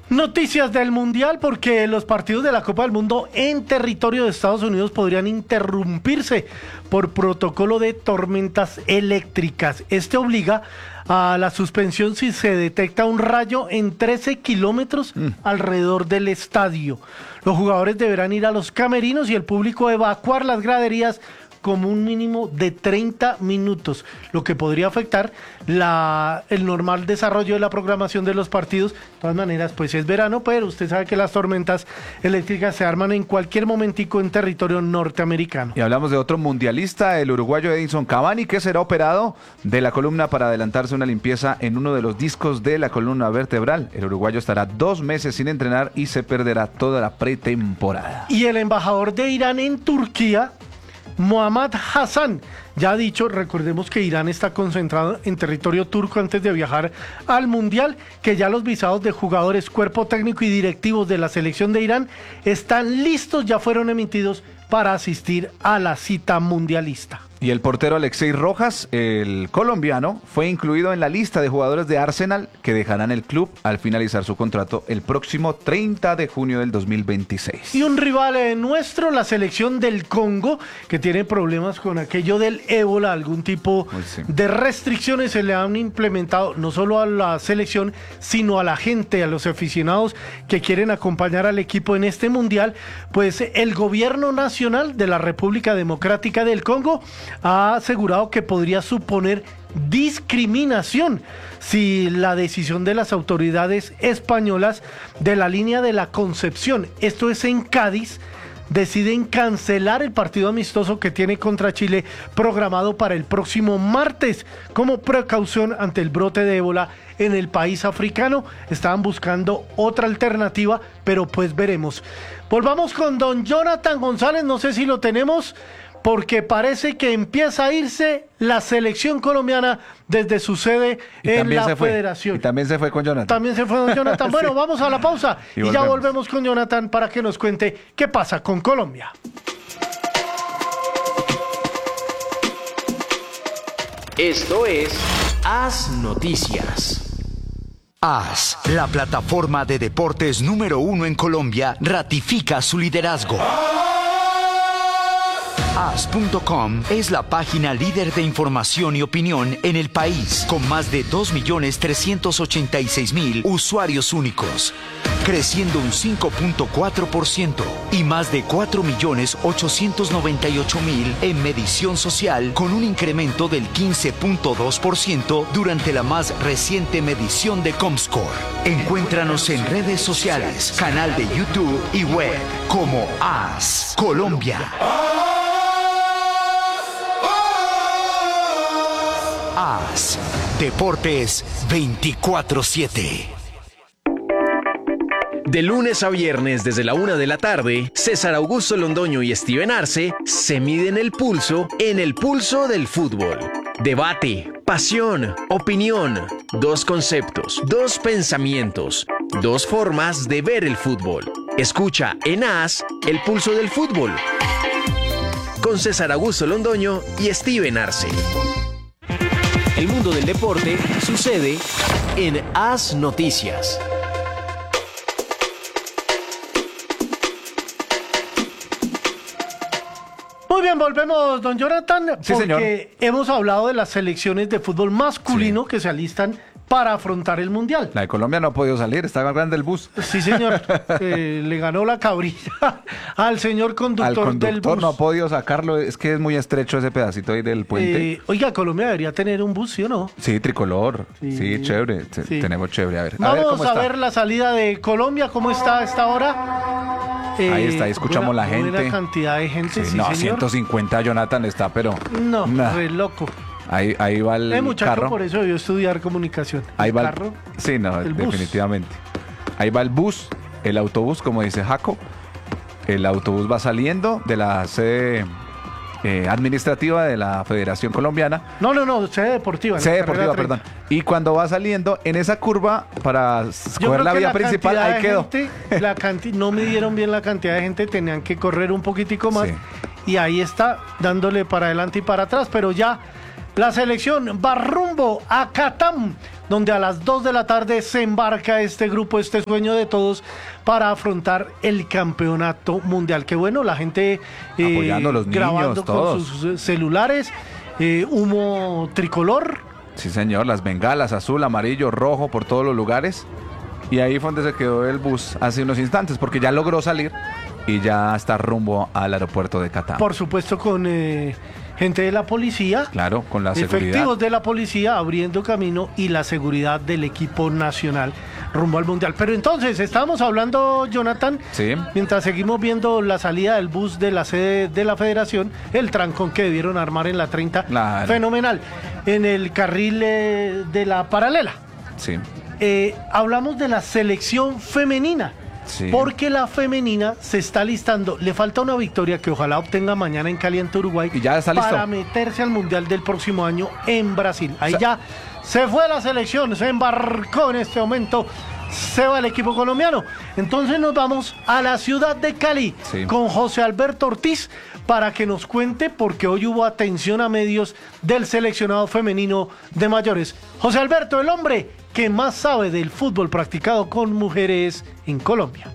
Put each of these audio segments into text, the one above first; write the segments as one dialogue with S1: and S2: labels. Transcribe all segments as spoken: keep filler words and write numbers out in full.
S1: Noticias del Mundial, porque los partidos de la Copa del Mundo en territorio de Estados Unidos podrían interrumpirse por protocolo de tormentas eléctricas. Este obliga a la suspensión si se detecta un rayo en trece kilómetros mm. alrededor del estadio. Los jugadores deberán ir a los camerinos y el público evacuar las graderías como un mínimo de treinta minutos, lo que podría afectar la, el normal desarrollo de la programación de los partidos. De todas maneras, pues es verano, pero usted sabe que las tormentas eléctricas se arman en cualquier momentico en territorio norteamericano.
S2: Y hablamos de otro mundialista, el uruguayo Edinson Cavani, que será operado de la columna para adelantarse una limpieza en uno de los discos de la columna vertebral. El uruguayo estará dos meses sin entrenar y se perderá toda la pretemporada.
S1: Y el embajador de Irán en Turquía, Mohammad Hassan, ya ha dicho, recordemos que Irán está concentrado en territorio turco antes de viajar al Mundial, que ya los visados de jugadores, cuerpo técnico y directivos de la selección de Irán están listos, ya fueron emitidos para asistir a la cita mundialista.
S2: Y el portero Alexei Rojas, el colombiano, fue incluido en la lista de jugadores de Arsenal que dejarán el club al finalizar su contrato el próximo treinta de junio del dos mil veintiséis.
S1: Y un rival eh, nuestro, la selección del Congo, que tiene problemas con aquello del ébola, algún tipo sí. de restricciones se le han implementado no solo a la selección, sino a la gente, a los aficionados que quieren acompañar al equipo en este mundial. Pues el gobierno nacional de la República Democrática del Congo ha asegurado que podría suponer discriminación si la decisión de las autoridades españolas de la línea de la Concepción, esto es en Cádiz, deciden cancelar el partido amistoso que tiene contra Chile programado para el próximo martes como precaución ante el brote de ébola en el país africano. Estaban buscando otra alternativa, pero pues veremos. Volvamos con don Jonathan González, no sé si lo tenemos, porque parece que empieza a irse la selección colombiana desde su sede y en la federación.
S2: Y también se fue con Jonathan.
S1: También se fue con Jonathan. Bueno, sí. Vamos a la pausa y, y ya volvemos con Jonathan para que nos cuente qué pasa con Colombia.
S3: Esto es Haz Noticias.
S4: AS, la plataforma de deportes número uno en Colombia, ratifica su liderazgo. as punto com es la página líder de información y opinión en el país, con más de dos millones trescientos ochenta y seis mil usuarios únicos, creciendo un cinco punto cuatro por ciento y más de cuatro millones ochocientos noventa y ocho mil en medición social, con un incremento del quince punto dos por ciento durante la más reciente medición de Comscore. Encuéntranos en redes sociales, canal de YouTube y web como AS Colombia. AS Deportes veinticuatro siete.
S3: De lunes a viernes desde la una de la tarde, César Augusto Londoño y Steven Arce se miden el pulso en el pulso del fútbol. Debate, pasión, opinión, dos conceptos, dos pensamientos, dos formas de ver el fútbol. Escucha en AS el pulso del fútbol con César Augusto Londoño y Steven Arce. El mundo del deporte sucede en AS Noticias.
S1: Muy bien, volvemos, don Jonathan,
S2: sí,
S1: porque
S2: señor.
S1: hemos hablado de las selecciones de fútbol masculino sí. que se alistan para afrontar el Mundial.
S2: La de Colombia no ha podido salir, está grande el bus.
S1: Sí, señor, eh, le ganó la cabrilla al señor conductor,
S2: al conductor
S1: del bus.
S2: No ha podido sacarlo, es que es muy estrecho ese pedacito ahí del puente.
S1: Eh, oiga, Colombia debería tener un bus, ¿sí o no?
S2: Sí, tricolor, sí, sí chévere, sí. tenemos chévere. A ver,
S1: Vamos a ver,
S2: cómo
S1: a
S2: está.
S1: ver la salida de Colombia, ¿cómo está a esta hora?
S2: Eh, ahí está, ahí escuchamos
S1: buena,
S2: la gente.
S1: Buena cantidad de gente, sí,
S2: sí no,
S1: señor.
S2: ciento cincuenta Jonathan está, pero...
S1: No,
S2: nah.
S1: re loco.
S2: Ahí, ahí va el
S1: eh, muchacho,
S2: carro.
S1: por eso debió estudiar comunicación.
S2: Ahí
S1: el
S2: va
S1: carro,
S2: el... Sí, no,
S1: el
S2: definitivamente. Bus. Ahí va el bus, el autobús, como dice Jaco. El autobús va saliendo de la sede eh, administrativa de la Federación Colombiana.
S1: No, no, no, sede deportiva.
S2: Sede deportiva, perdón. Y cuando va saliendo en esa curva para coger la vía la principal, ahí quedó.
S1: Gente, la canti- no midieron bien la cantidad de gente, tenían que correr un poquitico más. Sí. Y ahí está, dándole para adelante y para atrás, pero ya la selección va rumbo a Qatar donde a las dos de la tarde se embarca este grupo, este sueño de todos, para afrontar el campeonato mundial. Qué bueno, la gente eh,
S2: apoyando a los niños,
S1: grabando
S2: todos.
S1: con sus celulares, eh, humo tricolor.
S2: Sí, señor, las bengalas azul, amarillo, rojo por todos los lugares. Y ahí fue donde se quedó el bus hace unos instantes, porque ya logró salir y ya está rumbo al aeropuerto de Qatar.
S1: Por supuesto, con eh, gente de la policía.
S2: Claro, con la seguridad.
S1: Efectivos de la policía abriendo camino y la seguridad del equipo nacional rumbo al Mundial. Pero entonces, estábamos hablando, Jonathan,
S2: sí,
S1: mientras seguimos viendo la salida del bus de la sede de la Federación, el trancón que debieron armar en la treinta,
S2: claro,
S1: fenomenal, en el carril eh, de la paralela.
S2: Sí.
S1: Eh, hablamos de la selección femenina.
S2: Sí.
S1: Porque la femenina se está listando, le falta una victoria que ojalá obtenga mañana en Cali ante Uruguay,
S2: y ya está listo
S1: para meterse al Mundial del próximo año en Brasil. Ahí
S2: o sea,
S1: ya se fue la selección, se embarcó en este momento, se va el equipo colombiano. Entonces nos vamos a la ciudad de Cali, sí, con José Alberto Ortiz, para que nos cuente, porque hoy hubo atención a medios del seleccionado femenino de mayores. José Alberto, el hombre que más sabe del fútbol practicado con mujeres en Colombia.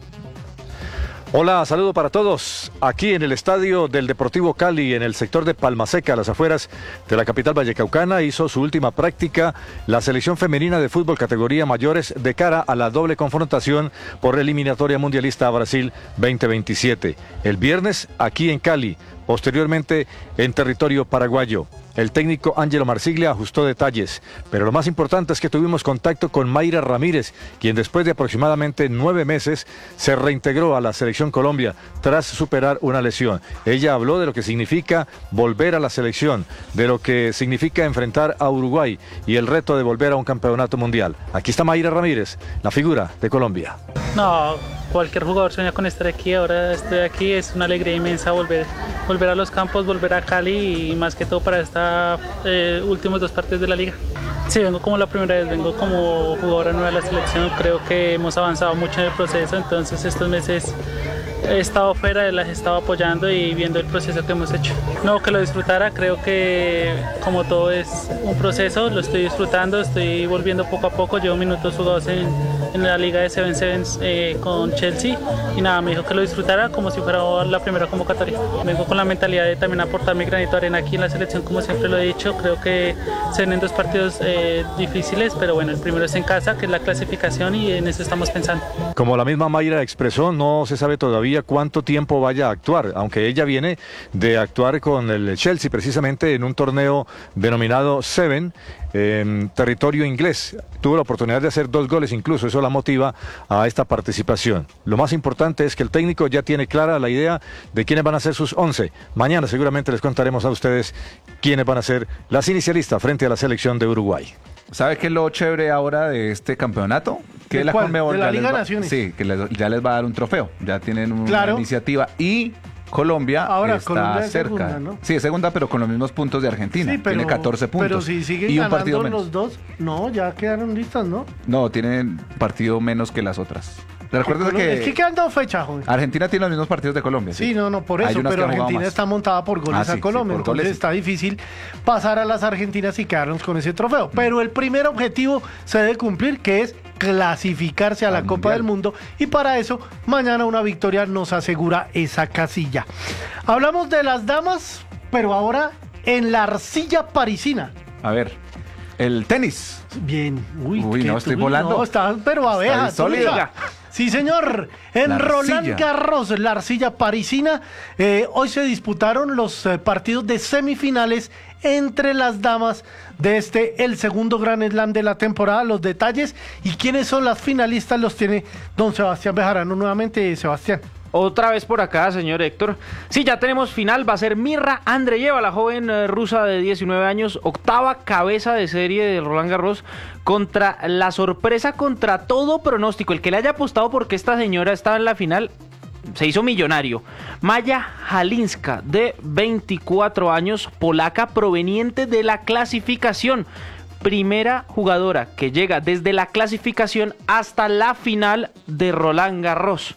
S5: Hola, saludo para todos. Aquí en el estadio del Deportivo Cali, en el sector de Palmaseca, a las afueras de la capital vallecaucana, hizo su última práctica la selección femenina de fútbol categoría mayores de cara a la doble confrontación por eliminatoria mundialista a Brasil veinte veintisiete. El viernes aquí en Cali, posteriormente en territorio paraguayo. El técnico Ángelo Marsiglia ajustó detalles, pero lo más importante es que tuvimos contacto con Mayra Ramírez, quien después de aproximadamente nueve meses se reintegró a la Selección Colombia tras superar una lesión. Ella habló de lo que significa volver a la selección, de lo que significa enfrentar a Uruguay y el reto de volver a un campeonato mundial. Aquí está Mayra Ramírez, la figura de Colombia.
S6: No, cualquier jugador sueña con estar aquí, ahora estoy aquí, es una alegría inmensa volver, volver a los campos, volver a Cali y más que todo para estos eh, últimos dos partidos de la liga. Sí, vengo como la primera vez, vengo como jugadora nueva de la selección, creo que hemos avanzado mucho en el proceso, entonces estos meses he estado fuera, las he estado apoyando y viendo el proceso que hemos hecho. No, que lo disfrutara, creo que como todo es un proceso, lo estoy disfrutando, estoy volviendo poco a poco, llevo minutos jugados en, en la liga de Seven Sevens eh, con Chelsea y nada, me dijo que lo disfrutara como si fuera la primera convocatoria. Vengo con la mentalidad de también aportar mi granito de arena aquí en la selección, como siempre lo he dicho, creo que se vienen dos partidos eh, difíciles, pero bueno, el primero es en casa, que es la clasificación y en eso estamos pensando.
S5: Como la misma Mayra expresó, no se sabe todavía cuánto tiempo vaya a actuar, aunque ella viene de actuar con el Chelsea precisamente en un torneo denominado Seven en territorio inglés. Tuvo la oportunidad de hacer dos goles incluso, eso la motiva a esta participación. Lo más importante es que el técnico ya tiene clara la idea de quiénes van a ser sus once. Mañana seguramente les contaremos a ustedes quiénes van a ser las inicialistas frente a la selección de Uruguay.
S2: ¿Sabe qué es lo chévere ahora de este campeonato? Que la Conmebol
S1: de la
S2: ya
S1: Liga
S2: les va,
S1: Naciones.
S2: Sí, que les, ya les va a dar un trofeo. Ya tienen una
S1: claro.
S2: iniciativa y Colombia
S1: ahora,
S2: está
S1: Colombia es
S2: cerca.
S1: Segunda, ¿no?
S2: Sí, es segunda, pero con los mismos puntos de Argentina.
S1: Sí, pero,
S2: tiene catorce puntos.
S1: Pero si siguen
S2: y un partido
S1: ganando
S2: menos.
S1: los dos, no, ya quedaron listas, ¿no?
S2: No, tienen partido menos que las otras. Recuerda que,
S1: es que quedan dos fechas, joven.
S2: Argentina tiene los mismos partidos de Colombia.
S1: Sí, sí no, no, por eso, pero Argentina está montada por goles
S2: ah,
S1: a
S2: sí,
S1: Colombia,
S2: sí,
S1: entonces
S2: goles,
S1: está
S2: sí.
S1: difícil pasar a las argentinas y quedarnos con ese trofeo. Pero el primer objetivo se debe cumplir, que es clasificarse a la
S2: Al
S1: Copa
S2: Mundial.
S1: del Mundo, y para eso mañana una victoria nos asegura esa casilla. Hablamos de las damas, pero ahora en la arcilla parisina.
S2: A ver, el tenis.
S1: Bien, uy,
S2: Uy, no, estoy volando.
S1: No, está, pero abeja,
S2: Está sólida.
S1: Sí, señor. En
S2: La
S1: Roland
S2: arcilla.
S1: Garros, la arcilla parisina, eh, hoy se disputaron los eh, partidos de semifinales entre las damas de este, el segundo Grand Slam de la temporada. Los detalles y quiénes son las finalistas los tiene don Sebastián Bejarano. Nuevamente, Sebastián.
S7: Otra vez por acá, señor Héctor. Sí, ya tenemos final, va a ser Mirra Andreyeva, la joven eh, rusa de diecinueve años, octava cabeza de serie de Roland Garros, contra la sorpresa, contra todo pronóstico. El que le haya apostado porque esta señora estaba en la final, se hizo millonario. Maya Halinska, de veinticuatro años, polaca, proveniente de la clasificación. Primera jugadora que llega desde la clasificación hasta la final de Roland Garros.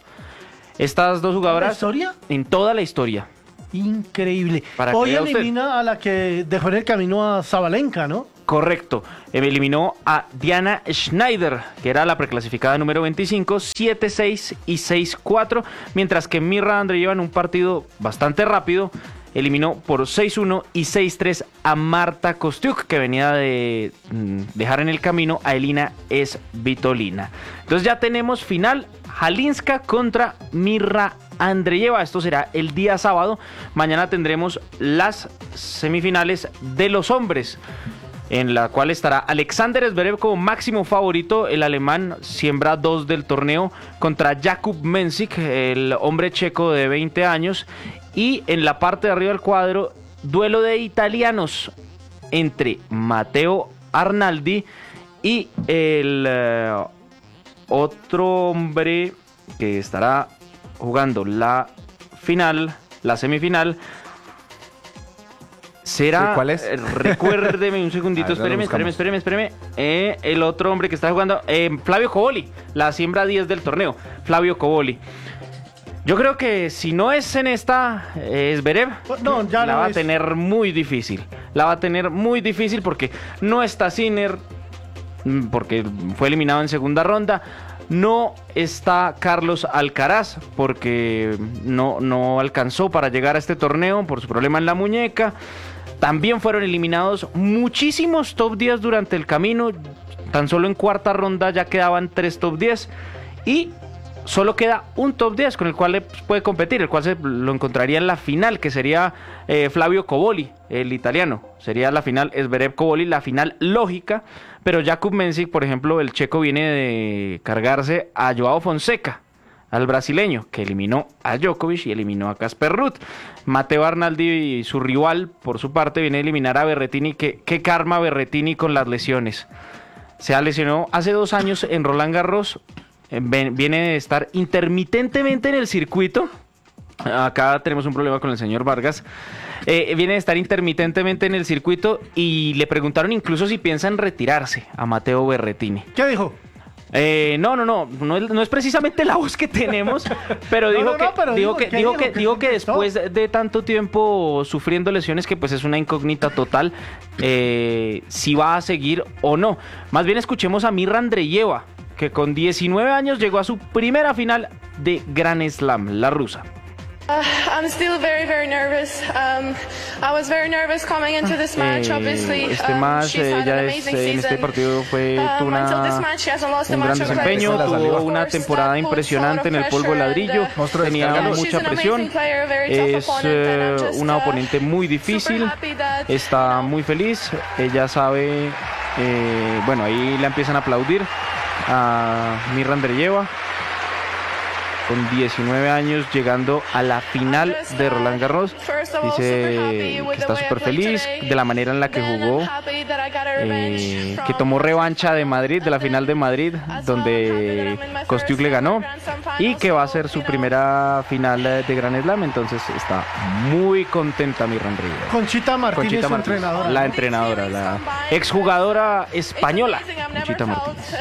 S7: Estas dos jugadoras...
S1: ¿La historia?
S7: En toda la historia.
S1: Increíble.
S7: Para que
S1: Hoy
S7: vea usted.
S1: elimina a la que dejó en el camino a Zabalenka, ¿no?
S7: Correcto, eliminó a Diana Schneider, que era la preclasificada número veinticinco, siete seis y seis cuatro, mientras que Mirra Andreeva en un partido bastante rápido eliminó por seis uno y seis tres a Marta Kostiuk, que venía de mm, dejar en el camino a Elina Svitolina. Entonces ya tenemos final, Halinska contra Mirra Andreeva. Esto será el día sábado. Mañana tendremos las semifinales de los hombres, en la cual estará Alexander Zverev como máximo favorito, el alemán siembra dos del torneo, contra Jakub Mensik, el hombre checo de veinte años, y en la parte de arriba del cuadro, duelo de italianos entre Matteo Arnaldi y el uh, otro hombre que estará jugando la final, la semifinal. Será,
S2: ¿Sí, cuál es?
S7: Eh, recuérdeme un segundito,
S2: ver,
S7: espéreme, espéreme, espéreme, espéreme. Eh, el otro hombre que está jugando, eh, Flavio Cobolli, la siembra diez del torneo, Flavio Cobolli. Yo creo que si no es en esta, eh, Zverev,
S1: no, ya
S7: la
S1: no
S7: va
S1: es.
S7: a tener muy difícil. La va a tener muy difícil porque no está Sinner, porque fue eliminado en segunda ronda. No está Carlos Alcaraz porque no, no alcanzó para llegar a este torneo por su problema en la muñeca. También fueron eliminados muchísimos top diez durante el camino. Tan solo en cuarta ronda ya quedaban tres top diez. Y solo queda un top diez con el cual puede competir, el cual se lo encontraría en la final, que sería eh, Flavio Cobolli, el italiano. Sería la final Zverev-Cobolli, la final lógica. Pero Jakub Mensik, por ejemplo, el checo viene de cargarse a Joao Fonseca, al brasileño, que eliminó a Djokovic y eliminó a Casper Ruud. Matteo Arnaldi y su rival, por su parte, viene a eliminar a Berrettini. ¿Qué, qué karma Berrettini con las lesiones? Se ha lesionado hace dos años en Roland Garros. Viene de estar intermitentemente en el circuito. Acá tenemos un problema con el señor Vargas. Eh, viene de estar intermitentemente en el circuito y le preguntaron incluso si piensa en retirarse a Matteo Berrettini.
S1: ¿Qué dijo?
S7: Eh, no, no, no, no es, no es precisamente la voz que tenemos, pero dijo
S1: No, no,
S7: que,
S1: no, pero
S7: dijo
S1: digo,
S7: que,
S1: ¿qué
S7: dijo
S1: dijo?
S7: que,
S1: ¿Qué
S7: dijo que
S1: contestó?
S7: después de tanto tiempo sufriendo lesiones, que pues es una incógnita total, eh, si va a seguir o no. Más bien escuchemos a Mirra Andreeva, que con diecinueve años llegó a su primera final de Grand Slam, la rusa.
S8: Uh, I'm still very, very nervous. Um, I was very nervous coming into this match.
S7: Eh,
S8: Obviously,
S7: este
S8: um,
S7: match,
S8: she's had
S7: ella
S8: an
S7: es,
S8: amazing
S7: en este
S8: season.
S7: partido fue tuvo
S8: Um, until this
S7: una,
S8: match, she hasn't lost a
S7: un gran
S8: match already.
S7: desempeño,
S8: So,
S7: tuvo
S8: of
S7: una
S8: course,
S7: temporada
S8: that puts
S7: impresionante en
S8: a lot
S7: el
S8: of
S7: polvo
S8: pressure
S7: ladrillo,
S8: and, uh,
S2: Monstruo,
S7: tenía
S2: descárgalo.
S7: mucha
S8: She's an
S7: presión,
S8: amazing player, a very tough
S7: es
S8: opponent, and I'm
S7: eh,
S8: just,
S7: una
S8: uh,
S7: oponente muy difícil,
S8: super happy that,
S7: está
S8: you know,
S7: muy feliz, ella sabe, eh, bueno, ahí la empiezan a aplaudir a Mirra Andreeva, con diecinueve años, llegando a la final de Roland Garros. Dice que está súper feliz de la manera en la que jugó, eh, que tomó revancha de Madrid, de la final de Madrid, donde Kostiuk le ganó, y que va a ser su primera final de Grand Slam. Entonces está muy contenta Mirra Andreeva.
S1: Conchita Martínez,
S7: Conchita
S1: su
S7: Martínez,
S1: entrenadora.
S7: la entrenadora, la exjugadora española, Conchita Martínez.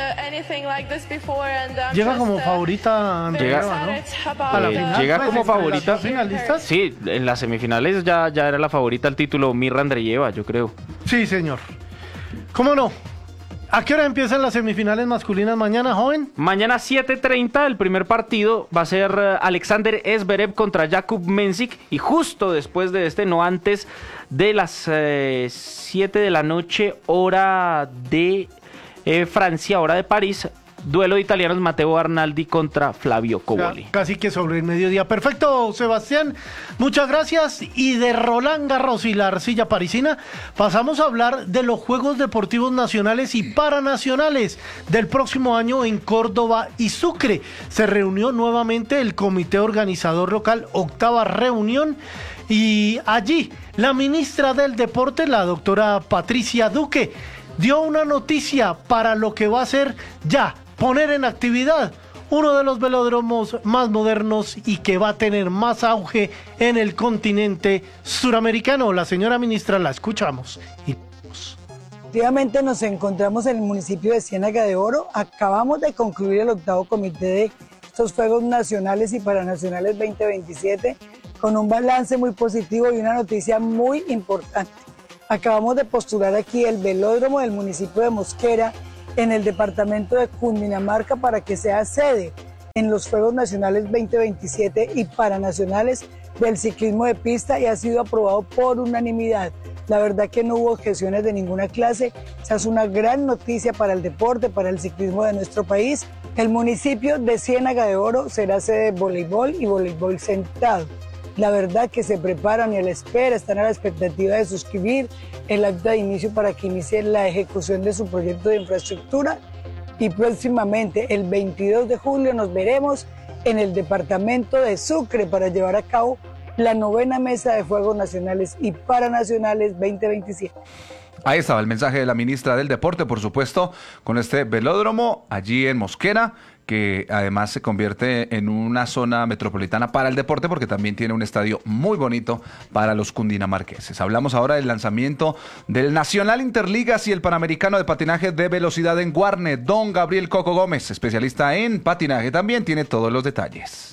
S1: Llega como favorita Andreeva, ¿no? A la
S7: Eh,
S1: final,
S7: llega
S1: pues,
S7: como
S1: entre las
S7: favorita.
S1: dos finalistas.
S7: Sí, en las semifinales ya, ya era la favorita al título Mirra Andreeva, yo creo.
S1: Sí, señor. ¿Cómo no? ¿A qué hora empiezan las semifinales masculinas mañana, joven?
S7: Mañana siete treinta, el primer partido va a ser eh, Alexander Zverev contra Jakub Mensik, y justo después de este, no antes de las eh, siete de la noche, hora de eh, Francia, hora de París, duelo de italianos, Matteo Arnaldi contra Flavio Cobolli.
S1: Casi que sobre el mediodía. Perfecto, Sebastián. Muchas gracias. Y de Roland Garros y la arcilla parisina, pasamos a hablar de los Juegos Deportivos Nacionales y Paranacionales del próximo año en Córdoba y Sucre. Se reunió nuevamente el comité organizador local, octava reunión, y allí la ministra del Deporte, la doctora Patricia Duque, dio una noticia para lo que va a ser ya poner en actividad uno de los velódromos más modernos y que va a tener más auge en el continente suramericano. La señora ministra, la escuchamos. Y...
S9: Efectivamente nos encontramos en el municipio de Ciénaga de Oro. Acabamos de concluir el octavo comité de estos Juegos Nacionales y Paranacionales veinte veintisiete con un balance muy positivo y una noticia muy importante. Acabamos de postular aquí el velódromo del municipio de Mosquera en el departamento de Cundinamarca para que sea sede en los Juegos Nacionales veinte veintisiete y Paranacionales del ciclismo de pista y ha sido aprobado por unanimidad. La verdad que no hubo objeciones de ninguna clase. Esa es una gran noticia para el deporte, para el ciclismo de nuestro país. El municipio de Ciénaga de Oro será sede de voleibol y voleibol sentado. La verdad que se preparan y a la espera, están a la expectativa de suscribir el acta de inicio para que inicie la ejecución de su proyecto de infraestructura y próximamente el veintidós de julio nos veremos en el departamento de Sucre para llevar a cabo la novena mesa de Juegos Nacionales y Paranacionales veinte veintisiete.
S2: Ahí estaba el mensaje de la ministra del Deporte, por supuesto, con este velódromo allí en Mosquera, que además se convierte en una zona metropolitana para el deporte porque también tiene un estadio muy bonito para los cundinamarqueses. Hablamos ahora del lanzamiento del Nacional Interligas y el Panamericano de Patinaje de Velocidad en Guarne. Don Gabriel Coco Gómez, especialista en patinaje, también tiene todos los detalles.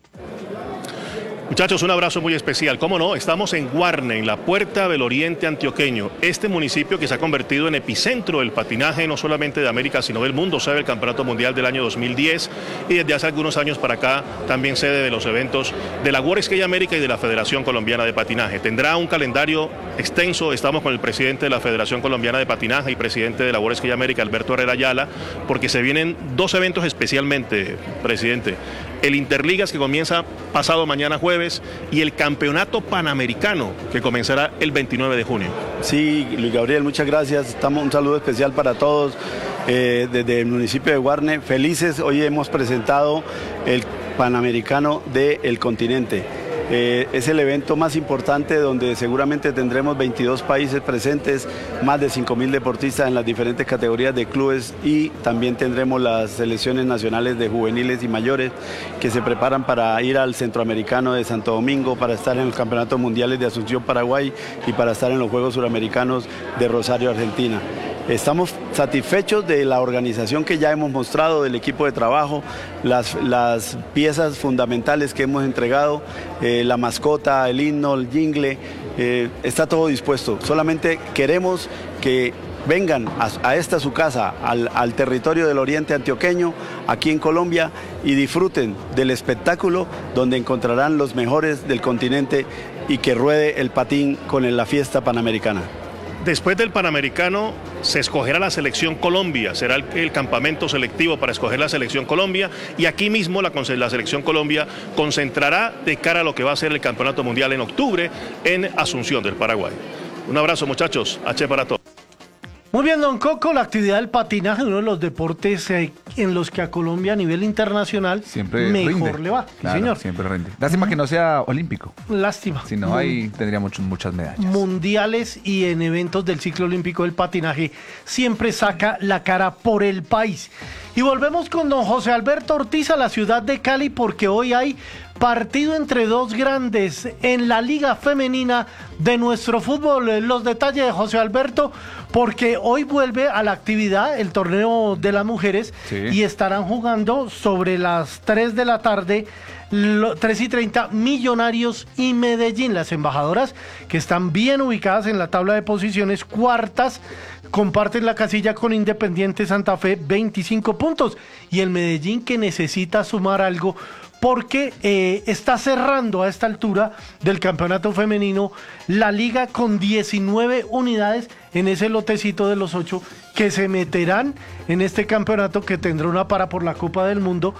S10: Muchachos, un abrazo muy especial. ¿Cómo no? Estamos en Guarne, en la Puerta del Oriente Antioqueño. Este municipio que se ha convertido en epicentro del patinaje, no solamente de América, sino del mundo, sede del Campeonato Mundial del año dos mil diez y desde hace algunos años para acá también sede de los eventos de la World Skate América y de la Federación Colombiana de Patinaje. Tendrá un calendario extenso. Estamos con el presidente de la Federación Colombiana de Patinaje y presidente de la World Skate América, Alberto Herrera Ayala, porque se vienen dos eventos especialmente, presidente. El Interligas, que comienza pasado mañana jueves, y el Campeonato Panamericano, que comenzará el veintinueve de junio.
S11: Sí, Luis Gabriel, muchas gracias. Estamos, un saludo especial para todos eh, desde el municipio de Guarne. Felices, hoy hemos presentado el Panamericano del Continente. Eh, es el evento más importante donde seguramente tendremos veintidós países presentes, más de cinco mil deportistas en las diferentes categorías de clubes y también tendremos las selecciones nacionales de juveniles y mayores que se preparan para ir al Centroamericano de Santo Domingo, para estar en los Campeonatos Mundiales de Asunción, Paraguay y para estar en los Juegos Suramericanos de Rosario, Argentina. Estamos satisfechos de la organización que ya hemos mostrado, del equipo de trabajo, las, las piezas fundamentales que hemos entregado, eh, la mascota, el himno, el jingle, eh, está todo dispuesto. Solamente queremos que vengan a, a esta su casa, al, al territorio del Oriente Antioqueño, aquí en Colombia, y disfruten del espectáculo donde encontrarán los mejores del continente y que ruede el patín con la fiesta panamericana.
S10: Después del Panamericano se escogerá la selección Colombia, será el, el campamento selectivo para escoger la selección Colombia y aquí mismo la, la selección Colombia concentrará de cara a lo que va a ser el Campeonato Mundial en octubre en Asunción del Paraguay. Un abrazo, muchachos, H para todos.
S1: Muy bien, don Coco, la actividad del patinaje, uno de los deportes eh, en los que a Colombia a nivel internacional
S2: siempre
S1: mejor
S2: rinde.
S1: le va.
S2: Claro,
S1: sí, señor.
S2: Siempre rinde. Lástima que no sea olímpico.
S1: Lástima.
S2: Si no, ahí tendría muchos, muchas medallas.
S1: Mundiales y en eventos del ciclo olímpico del patinaje siempre saca la cara por el país. Y volvemos con don José Alberto Ortiz a la ciudad de Cali porque hoy hay partido entre dos grandes en la Liga Femenina de nuestro fútbol. Los detalles de José Alberto, porque hoy vuelve a la actividad el torneo de las mujeres, sí, y estarán jugando sobre las tres de la tarde, tres y treinta, Millonarios y Medellín, las embajadoras que están bien ubicadas en la tabla de posiciones, cuartas, comparten la casilla con Independiente Santa Fe, veinticinco puntos, y el Medellín que necesita sumar algo porque eh, está cerrando a esta altura del campeonato femenino la liga con diecinueve unidades en ese lotecito de los ocho que se meterán en este campeonato que tendrá una para por la Copa del Mundo,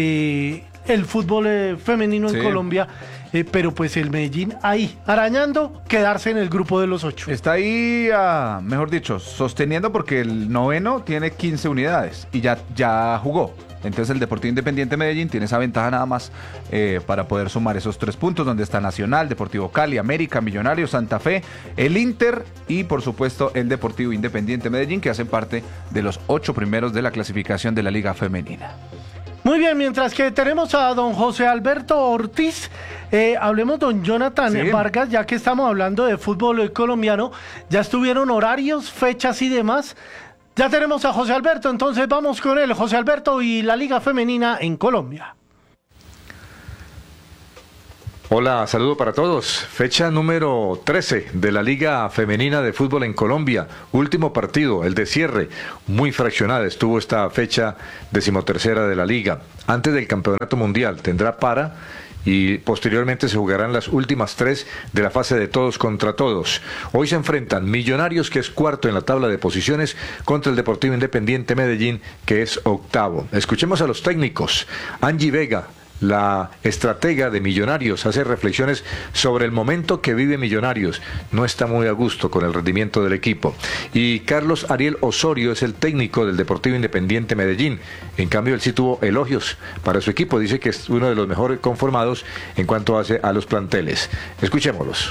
S1: eh, el fútbol eh, femenino en sí. Colombia. Eh, pero pues el Medellín ahí, arañando, quedarse en el grupo de los ocho.
S2: Está ahí, uh, mejor dicho, sosteniendo porque el noveno tiene quince unidades y ya, ya jugó. Entonces el Deportivo Independiente Medellín tiene esa ventaja nada más eh, para poder sumar esos tres puntos, donde está Nacional, Deportivo Cali, América, Millonarios, Santa Fe, el Inter y por supuesto el Deportivo Independiente Medellín, que hacen parte de los ocho primeros de la clasificación de la Liga Femenina.
S1: Muy bien, mientras que tenemos a don José Alberto Ortiz, eh, hablemos don Jonathan sí. Vargas, ya que estamos hablando de fútbol colombiano, ya estuvieron horarios, fechas y demás. Ya tenemos a José Alberto, entonces vamos con él, José Alberto y la Liga Femenina en Colombia.
S5: Hola, saludo para todos. Fecha número trece de la Liga Femenina de Fútbol en Colombia. Último partido, el de cierre. Muy fraccionada estuvo esta fecha decimotercera de la Liga. Antes del Campeonato Mundial tendrá para y posteriormente se jugarán las últimas tres de la fase de todos contra todos. Hoy se enfrentan Millonarios, que es cuarto en la tabla de posiciones, contra el Deportivo Independiente Medellín, que es octavo. Escuchemos a los técnicos. Angie Vega, la estratega de Millonarios, hace reflexiones sobre el momento que vive Millonarios. No está muy a gusto con el rendimiento del equipo. Y Carlos Ariel Osorio es el técnico del Deportivo Independiente Medellín. En cambio, él sí tuvo elogios para su equipo. Dice que es uno de los mejores conformados en cuanto hace a los planteles. Escuchémoslos.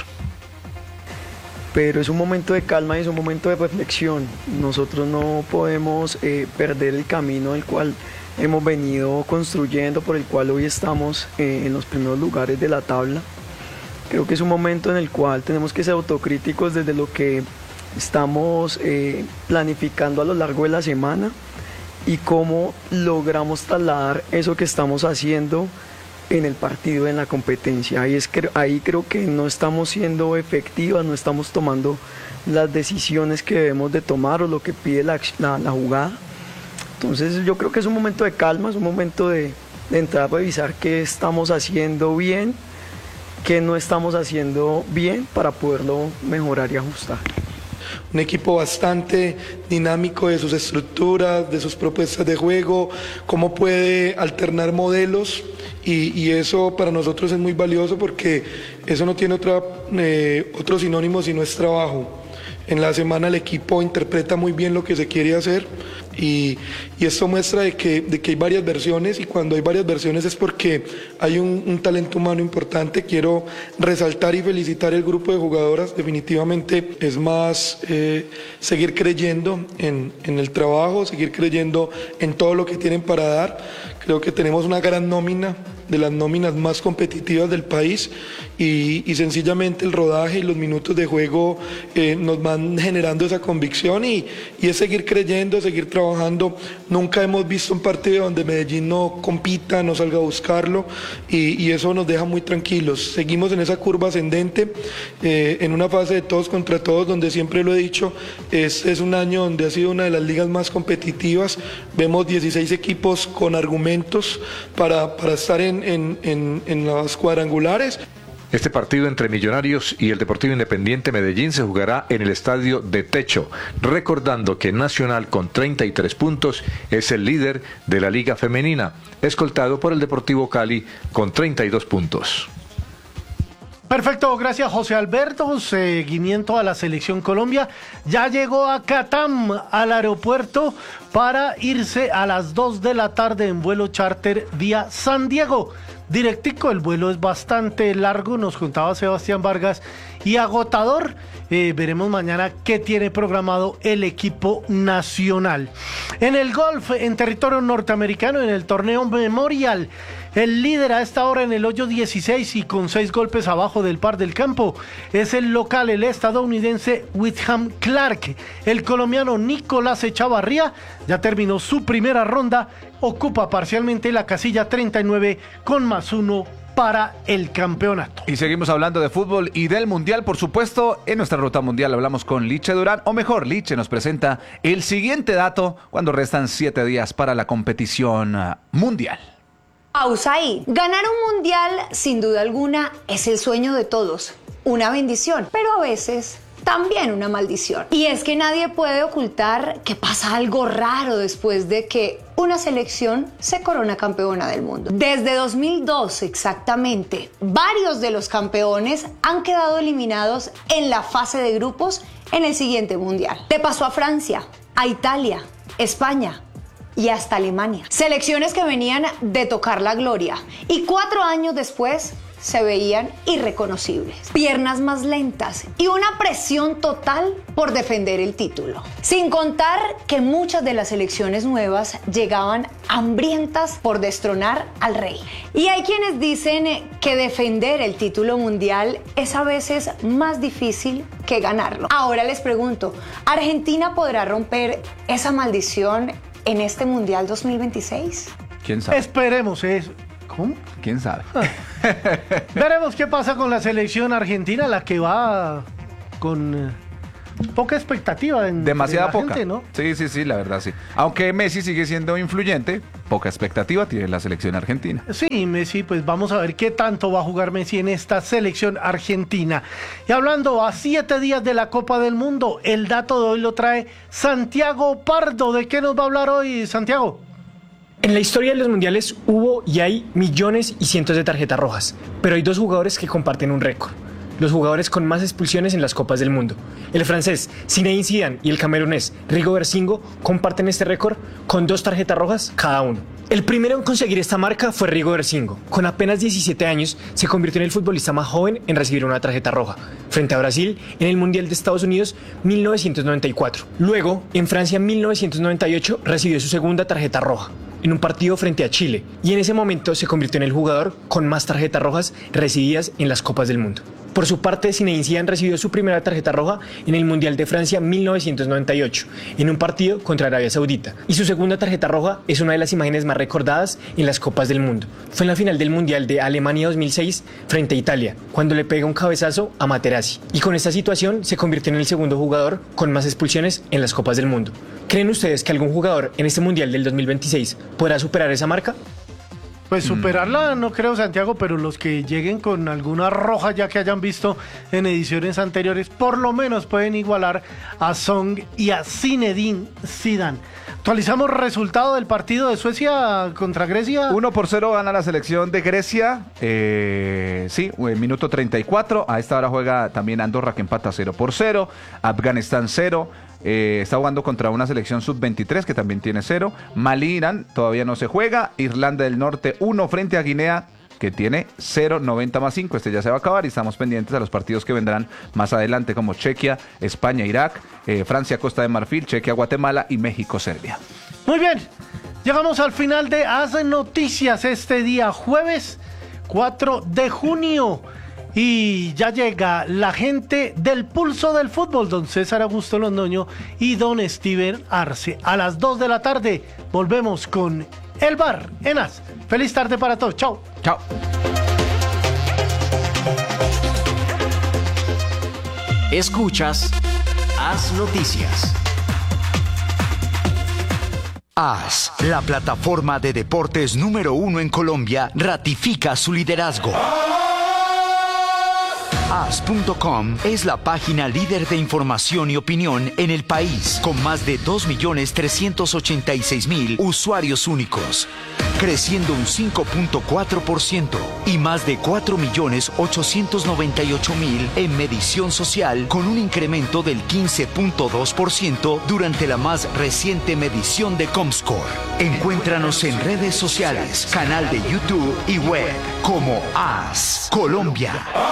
S12: Pero es un momento de calma y es un momento de reflexión. Nosotros no podemos eh, perder el camino del cual hemos venido construyendo, por el cual hoy estamos eh, en los primeros lugares de la tabla. Creo que es un momento en el cual tenemos que ser autocríticos desde lo que estamos eh, planificando a lo largo de la semana y cómo logramos trasladar eso que estamos haciendo en el partido, en la competencia. Ahí, es, ahí creo que no estamos siendo efectivas, no estamos tomando las decisiones que debemos de tomar o lo que pide la, la, la jugada. Entonces yo creo que es un momento de calma, es un momento de, de entrar a revisar qué estamos haciendo bien, qué no estamos haciendo bien para poderlo mejorar y ajustar.
S13: Un equipo bastante dinámico de sus estructuras, de sus propuestas de juego, cómo puede alternar modelos y, y eso para nosotros es muy valioso porque eso no tiene otra, eh, otro sinónimo sino es trabajo. En la semana el equipo interpreta muy bien lo que se quiere hacer y, y esto muestra de que, de que hay varias versiones y cuando hay varias versiones es porque hay un, un talento humano importante. Quiero resaltar y felicitar el grupo de jugadoras, definitivamente es más eh, seguir creyendo en, en el trabajo, seguir creyendo en todo lo que tienen para dar. Creo que tenemos una gran nómina, de las nóminas más competitivas del país y, y sencillamente el rodaje y los minutos de juego eh, nos van generando esa convicción y, y es seguir creyendo, seguir trabajando. Nunca hemos visto un partido donde Medellín no compita, no salga a buscarlo y, y eso nos deja muy tranquilos. Seguimos en esa curva ascendente, eh, en una fase de todos contra todos donde siempre lo he dicho, es, es un año donde ha sido una de las ligas más competitivas. Vemos dieciséis equipos con argumentos para, para estar en En, en, en las cuadrangulares.
S5: Este partido entre Millonarios y el Deportivo Independiente Medellín se jugará en el estadio de Techo, recordando que Nacional con treinta y tres puntos es el líder de la Liga Femenina, escoltado por el Deportivo Cali con treinta y dos puntos.
S1: Perfecto, gracias José Alberto. Seguimiento a la Selección Colombia. Ya llegó a Catam, al aeropuerto, para irse a las dos de la tarde en vuelo charter vía San Diego. Directico, el vuelo es bastante largo, nos contaba Sebastián Vargas, y agotador. Eh, veremos mañana qué tiene programado el equipo nacional. En el golf, en territorio norteamericano, en el torneo Memorial, el líder a esta hora en el hoyo dieciséis y con seis golpes abajo del par del campo es el local, el estadounidense Whitham Clark. El colombiano Nicolás Echavarría ya terminó su primera ronda, ocupa parcialmente la casilla treinta y nueve con más uno para el campeonato.
S2: Y seguimos hablando de fútbol y del mundial, por supuesto. En nuestra ruta mundial hablamos con Liche Durán, o mejor, Liche nos presenta el siguiente dato cuando restan siete días para la competición mundial.
S14: Pausa ahí. Ganar un mundial, sin duda alguna, es el sueño de todos. Una bendición, pero a veces también una maldición. Y es que nadie puede ocultar que pasa algo raro después de que una selección se corona campeona del mundo. Desde dos mil dos exactamente, varios de los campeones han quedado eliminados en la fase de grupos en el siguiente mundial. Le pasó a Francia, a Italia, España y hasta Alemania. Selecciones que venían de tocar la gloria y cuatro años después se veían irreconocibles. Piernas más lentas y una presión total por defender el título. Sin contar que muchas de las selecciones nuevas llegaban hambrientas por destronar al rey. Y hay quienes dicen que defender el título mundial es a veces más difícil que ganarlo. Ahora les pregunto, ¿Argentina podrá romper esa maldición en este Mundial dos mil veintiséis?
S2: ¿Quién sabe?
S1: Esperemos, es ¿Cómo?
S2: ¿Quién sabe?
S1: Ah. Veremos qué pasa con la selección argentina, la que va con eh, poca expectativa. En,
S2: Demasiada
S1: la
S2: poca.
S1: gente, ¿no?
S2: Sí, sí, sí, la verdad sí. Aunque Messi sigue siendo influyente, poca expectativa tiene la selección argentina.
S1: Sí, Messi, pues vamos a ver qué tanto va a jugar Messi en esta selección argentina. Y hablando a siete días de la Copa del Mundo, el dato de hoy lo trae Santiago Pardo. ¿De qué nos va a hablar hoy, Santiago?
S15: En la historia de los mundiales hubo y hay millones y cientos de tarjetas rojas, pero hay dos jugadores que comparten un récord. Los jugadores con más expulsiones en las Copas del Mundo. El francés Zinedine Zidane y el camerunés Rigo Bersingo comparten este récord con dos tarjetas rojas cada uno. El primero en conseguir esta marca fue Rigo Bersingo. Con apenas diecisiete años se convirtió en el futbolista más joven en recibir una tarjeta roja, frente a Brasil en el Mundial de Estados Unidos mil novecientos noventa y cuatro. Luego, en Francia mil novecientos noventa y ocho recibió su segunda tarjeta roja, en un partido frente a Chile, y en ese momento se convirtió en el jugador con más tarjetas rojas recibidas en las Copas del Mundo. Por su parte, Zinedine Zidane recibió su primera tarjeta roja en el Mundial de Francia mil novecientos noventa y ocho, en un partido contra Arabia Saudita, y su segunda tarjeta roja es una de las imágenes más recordadas en las Copas del Mundo. Fue en la final del Mundial de Alemania dos mil seis frente a Italia, cuando le pega un cabezazo a Materazzi, y con esta situación se convirtió en el segundo jugador con más expulsiones en las Copas del Mundo. ¿Creen ustedes que algún jugador en este Mundial del dos mil veintiséis podrá superar esa marca?
S1: Pues superarla no creo, Santiago, pero los que lleguen con alguna roja ya que hayan visto en ediciones anteriores, por lo menos pueden igualar a Song y a Zinedine Zidane. Actualizamos resultado del partido de Suecia contra Grecia.
S2: uno por cero gana la selección de Grecia. Eh, sí, minuto treinta y cuatro. A esta hora juega también Andorra, que empata cero por cero. Afganistán cero. Eh, está jugando contra una selección sub veintitrés que también tiene cero. Malí, Irán todavía no se juega. Irlanda del Norte uno frente a Guinea, que tiene cero noventa más cinco. Este ya se va a acabar y estamos pendientes a los partidos que vendrán más adelante, como Chequia, España, Irak, eh, Francia, Costa de Marfil, Chequia, Guatemala y México, Serbia.
S1: Muy bien, llegamos al final de Haz Noticias este día jueves cuatro de junio. Y ya llega la gente del Pulso del Fútbol, don César Augusto Londoño y don Steven Arce. A las dos de la tarde volvemos con El Bar en Haz. Feliz tarde para todos. Chao.
S2: Chao.
S3: Escuchas Haz Noticias.
S4: Haz, la plataforma de deportes número uno en Colombia, ratifica su liderazgo. Haz punto com es la página líder de información y opinión en el país, con más de dos millones trescientos ochenta y seis mil usuarios únicos, creciendo un cinco punto cuatro por ciento, y más de cuatro millones ochocientos noventa y ocho mil en medición social, con un incremento del quince punto dos por ciento durante la más reciente medición de Comscore. Encuéntranos en redes sociales, canal de YouTube y web como Haz Colombia.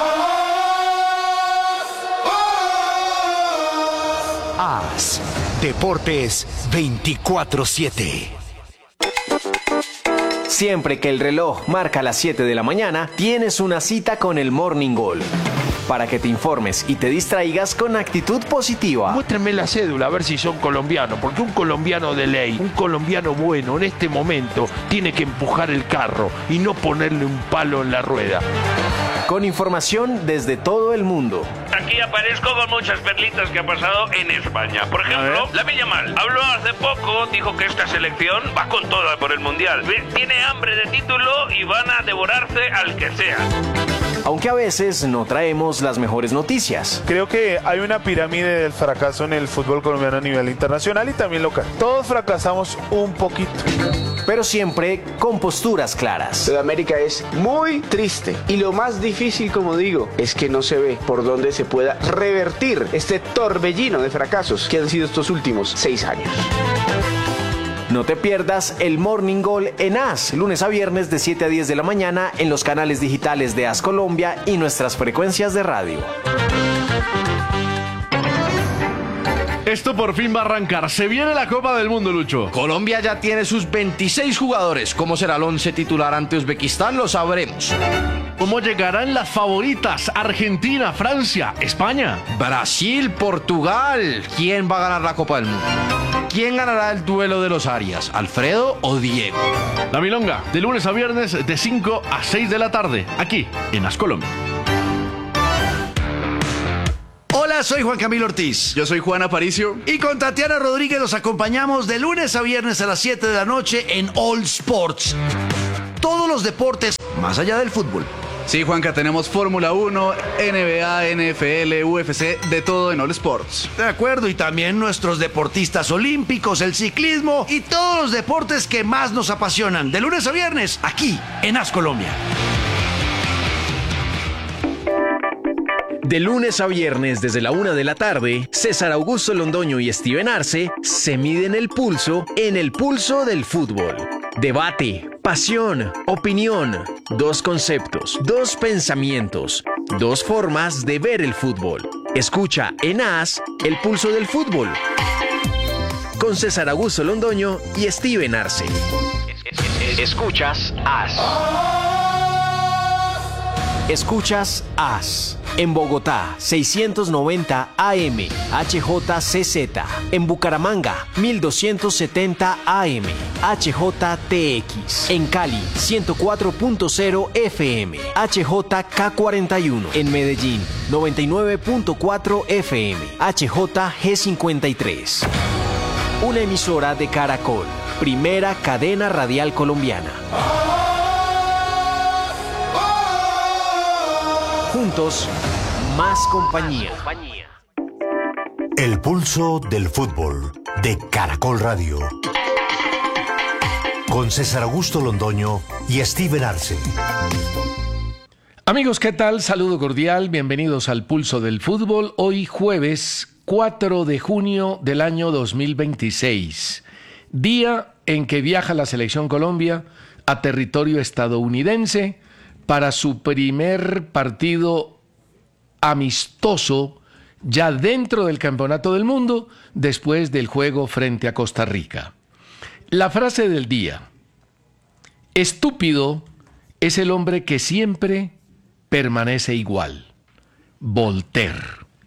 S4: Haz Deportes veinticuatro siete.
S3: Siempre que el reloj marca las siete de la mañana, tienes una cita con el Morning Goal. Para que te informes y te distraigas con actitud positiva.
S16: Muéstrenme la cédula a ver si son colombianos, porque un colombiano de ley, un colombiano bueno en este momento tiene que empujar el carro y no ponerle un palo en la rueda.
S3: Con información desde todo el mundo.
S17: Aquí aparezco con muchas perlitas que ha pasado en España. Por ejemplo, Lamine Yamal habló hace poco, dijo que esta selección va con toda por el Mundial. Tiene hambre de título y van a devorarse al que sea.
S3: Aunque a veces no traemos las mejores noticias.
S18: Creo que hay una pirámide del fracaso en el fútbol colombiano a nivel internacional y también local. Todos fracasamos un poquito.
S3: Pero siempre con posturas claras.
S19: Sudamérica es muy triste y lo más difícil, como digo, es que no se ve por dónde se pueda revertir este torbellino de fracasos que han sido estos últimos seis años.
S3: No te pierdas el Morning Goal en Haz, lunes a viernes de siete a diez de la mañana en los canales digitales de Haz Colombia y nuestras frecuencias de radio.
S20: Esto por fin va a arrancar. Se viene la Copa del Mundo, Lucho.
S21: Colombia ya tiene sus veintiséis jugadores. ¿Cómo será el once titular ante Uzbekistán? Lo sabremos.
S20: ¿Cómo llegarán las favoritas? Argentina, Francia, España.
S21: Brasil, Portugal. ¿Quién va a ganar la Copa del Mundo? ¿quién ganará el duelo de los Arias? ¿Alfredo o Diego?
S20: La Milonga, de lunes a viernes de cinco a seis de la tarde, aquí en As Colombia.
S6: Hola, soy Juan Camilo Ortiz.
S21: Yo soy Juan Aparicio.
S6: Y con Tatiana Rodríguez los acompañamos de lunes a viernes a las siete de la noche en All Sports. Todos los deportes más allá del fútbol.
S22: Sí, Juanca, tenemos Fórmula uno, N B A, N F L, U F C, de todo en All Sports.
S6: De acuerdo, y también nuestros deportistas olímpicos, el ciclismo y todos los deportes que más nos apasionan. De lunes a viernes, aquí en As Colombia.
S3: De lunes a viernes desde la una de la tarde, César Augusto Londoño y Steven Arce se miden el pulso en el pulso del fútbol. Debate, pasión, opinión, dos conceptos, dos pensamientos, dos formas de ver el fútbol. Escucha en As el pulso del fútbol con César Augusto Londoño y Steven Arce. Escuchas As. Escuchas As. En Bogotá, seiscientos noventa A M, H J C Z. En Bucaramanga, mil doscientos setenta A M, H J T X. En Cali, ciento cuatro punto cero F M, H J K cuarenta y uno. En Medellín, noventa y nueve punto cuatro F M, H J G cincuenta y tres. Una emisora de Caracol, primera cadena radial colombiana. Juntos, más compañía.
S23: El pulso del fútbol de Caracol Radio. Con César Augusto Londoño y Steven Arce.
S16: Amigos, ¿qué tal? Saludo cordial, bienvenidos al Pulso del Fútbol. Hoy jueves cuatro de junio del año dos mil veintiséis. Día en que viaja la Selección Colombia a territorio estadounidense para su primer partido amistoso ya dentro del Campeonato del Mundo después del juego frente a Costa Rica. La frase del día: estúpido es el hombre que siempre permanece igual. Voltaire.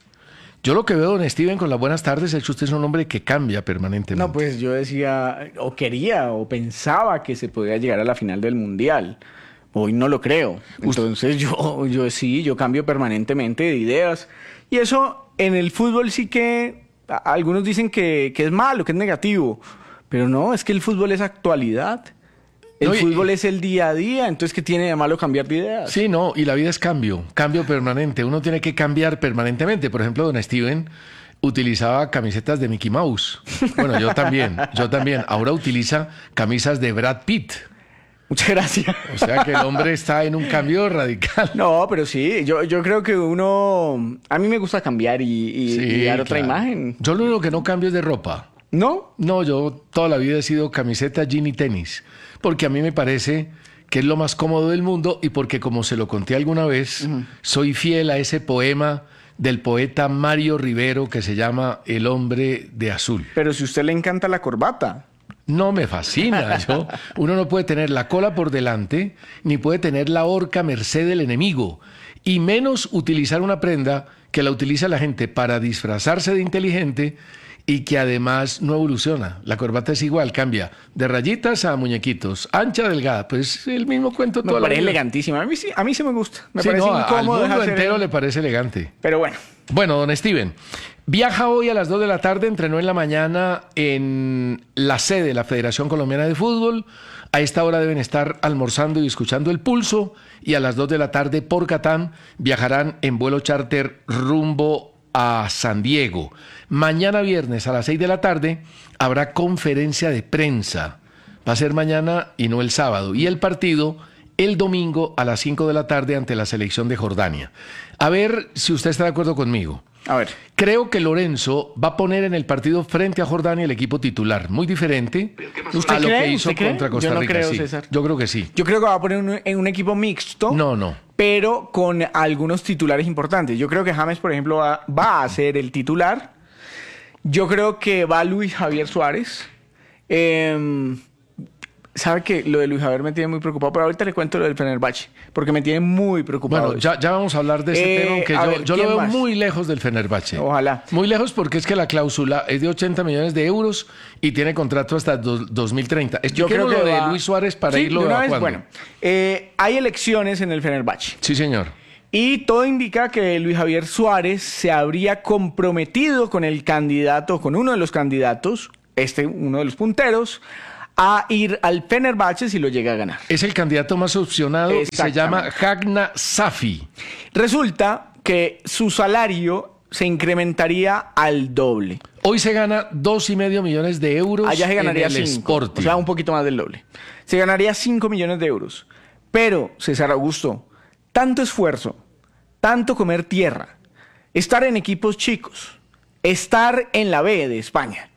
S16: Yo lo que veo, don Steven, con las buenas tardes, es que usted es un hombre que cambia permanentemente.
S24: No, pues yo decía, o quería, o pensaba que se podía llegar a la final del Mundial. Hoy no lo creo. Entonces yo, yo sí, yo cambio permanentemente de ideas. Y eso en el fútbol sí que algunos dicen que, que es malo, que es negativo. Pero no, es que el fútbol es actualidad. El no, y, fútbol es el día a día. Entonces, ¿qué tiene de malo cambiar de ideas?
S16: Sí, no, y la vida es cambio, cambio permanente. Uno tiene que cambiar permanentemente. Por ejemplo, don Steven utilizaba camisetas de Mickey Mouse. Bueno, yo también, yo también. Ahora utiliza camisas de Brad Pitt.
S24: Muchas gracias.
S16: O sea que el hombre está en un cambio radical.
S24: No, pero sí, yo, yo creo que uno... A mí me gusta cambiar y, y, sí, y dar claro. otra imagen.
S16: Yo lo único que no cambio es de ropa.
S24: ¿No?
S16: No, yo toda la vida he sido camiseta, jean y tenis. Porque a mí me parece que es lo más cómodo del mundo y porque, como se lo conté alguna vez, uh-huh. soy fiel a ese poema del poeta Mario Rivero que se llama El hombre de azul.
S24: Pero si a usted le encanta la corbata...
S16: No, me fascina. Yo, uno no puede tener la cola por delante, ni puede tener la horca merced del enemigo, y menos utilizar una prenda que la utiliza la gente para disfrazarse de inteligente y que además no evoluciona. La corbata es igual, cambia de rayitas a muñequitos, ancha, delgada, pues el mismo cuento toda la vida.
S24: Me parece elegantísima. A mí sí, a mí sí me gusta. Me
S16: sí,
S24: parece
S16: no,
S24: incómodo.
S16: Al mundo entero el... le parece elegante.
S24: Pero bueno.
S16: Bueno, don Steven, viaja hoy a las dos de la tarde, entrenó en la mañana en la sede de la Federación Colombiana de Fútbol. A esta hora deben estar almorzando y escuchando el pulso, y a las dos de la tarde por Catán viajarán en vuelo charter rumbo a San Diego. Mañana viernes a las seis de la tarde habrá conferencia de prensa. Va a ser mañana y no el sábado. Y el partido el domingo a las cinco de la tarde ante la selección de Jordania. A ver si usted está de acuerdo conmigo.
S24: A ver.
S16: Creo que Lorenzo va a poner en el partido frente a Jordania el equipo titular, muy diferente a lo
S24: cree?
S16: que hizo contra Costa
S24: Rica. Yo no
S16: Rica.
S24: creo,
S16: sí.
S24: César.
S16: Yo creo que sí.
S24: Yo creo que va a poner un, en un equipo mixto.
S16: No, no.
S24: Pero con algunos titulares importantes. Yo creo que James, por ejemplo, va, va a ser el titular. Yo creo que va Luis Javier Suárez. Eh, Sabe que lo de Luis Javier me tiene muy preocupado, pero ahorita le cuento lo del Fenerbahce, porque me tiene muy preocupado.
S16: Bueno, ya, ya vamos a hablar de ese
S24: Eh,
S16: tema, aunque
S24: a
S16: yo,
S24: ver,
S16: yo lo
S24: ¿quién
S16: veo
S24: más?
S16: muy lejos del Fenerbahce.
S24: Ojalá.
S16: Muy lejos porque es que la cláusula es de ochenta millones de euros y tiene contrato hasta do- dos mil treinta.
S24: Yo creo
S16: Expliquemos
S24: que
S16: lo de
S24: va-
S16: Luis Suárez para
S24: Sí,
S16: irlo
S24: de una vez,
S16: evacuando.
S24: bueno, eh, hay elecciones en el Fenerbahce.
S16: Sí, señor.
S24: Y todo indica que Luis Javier Suárez se habría comprometido con el candidato, con uno de los candidatos, este uno de los punteros, a ir al Fenerbahce si lo llega a ganar.
S16: Es el candidato más opcionado y se
S24: Exactamente.
S16: llama Hagna Safi.
S24: Resulta que su salario se incrementaría al doble.
S16: Hoy se gana dos y medio millones de euros.
S24: Allá se ganaría
S16: en el
S24: cinco,
S16: Sporting.
S24: o sea, un poquito más del doble. Se ganaría cinco millones de euros. Pero, César Augusto, tanto esfuerzo, tanto comer tierra, estar en equipos chicos, estar en la B de España,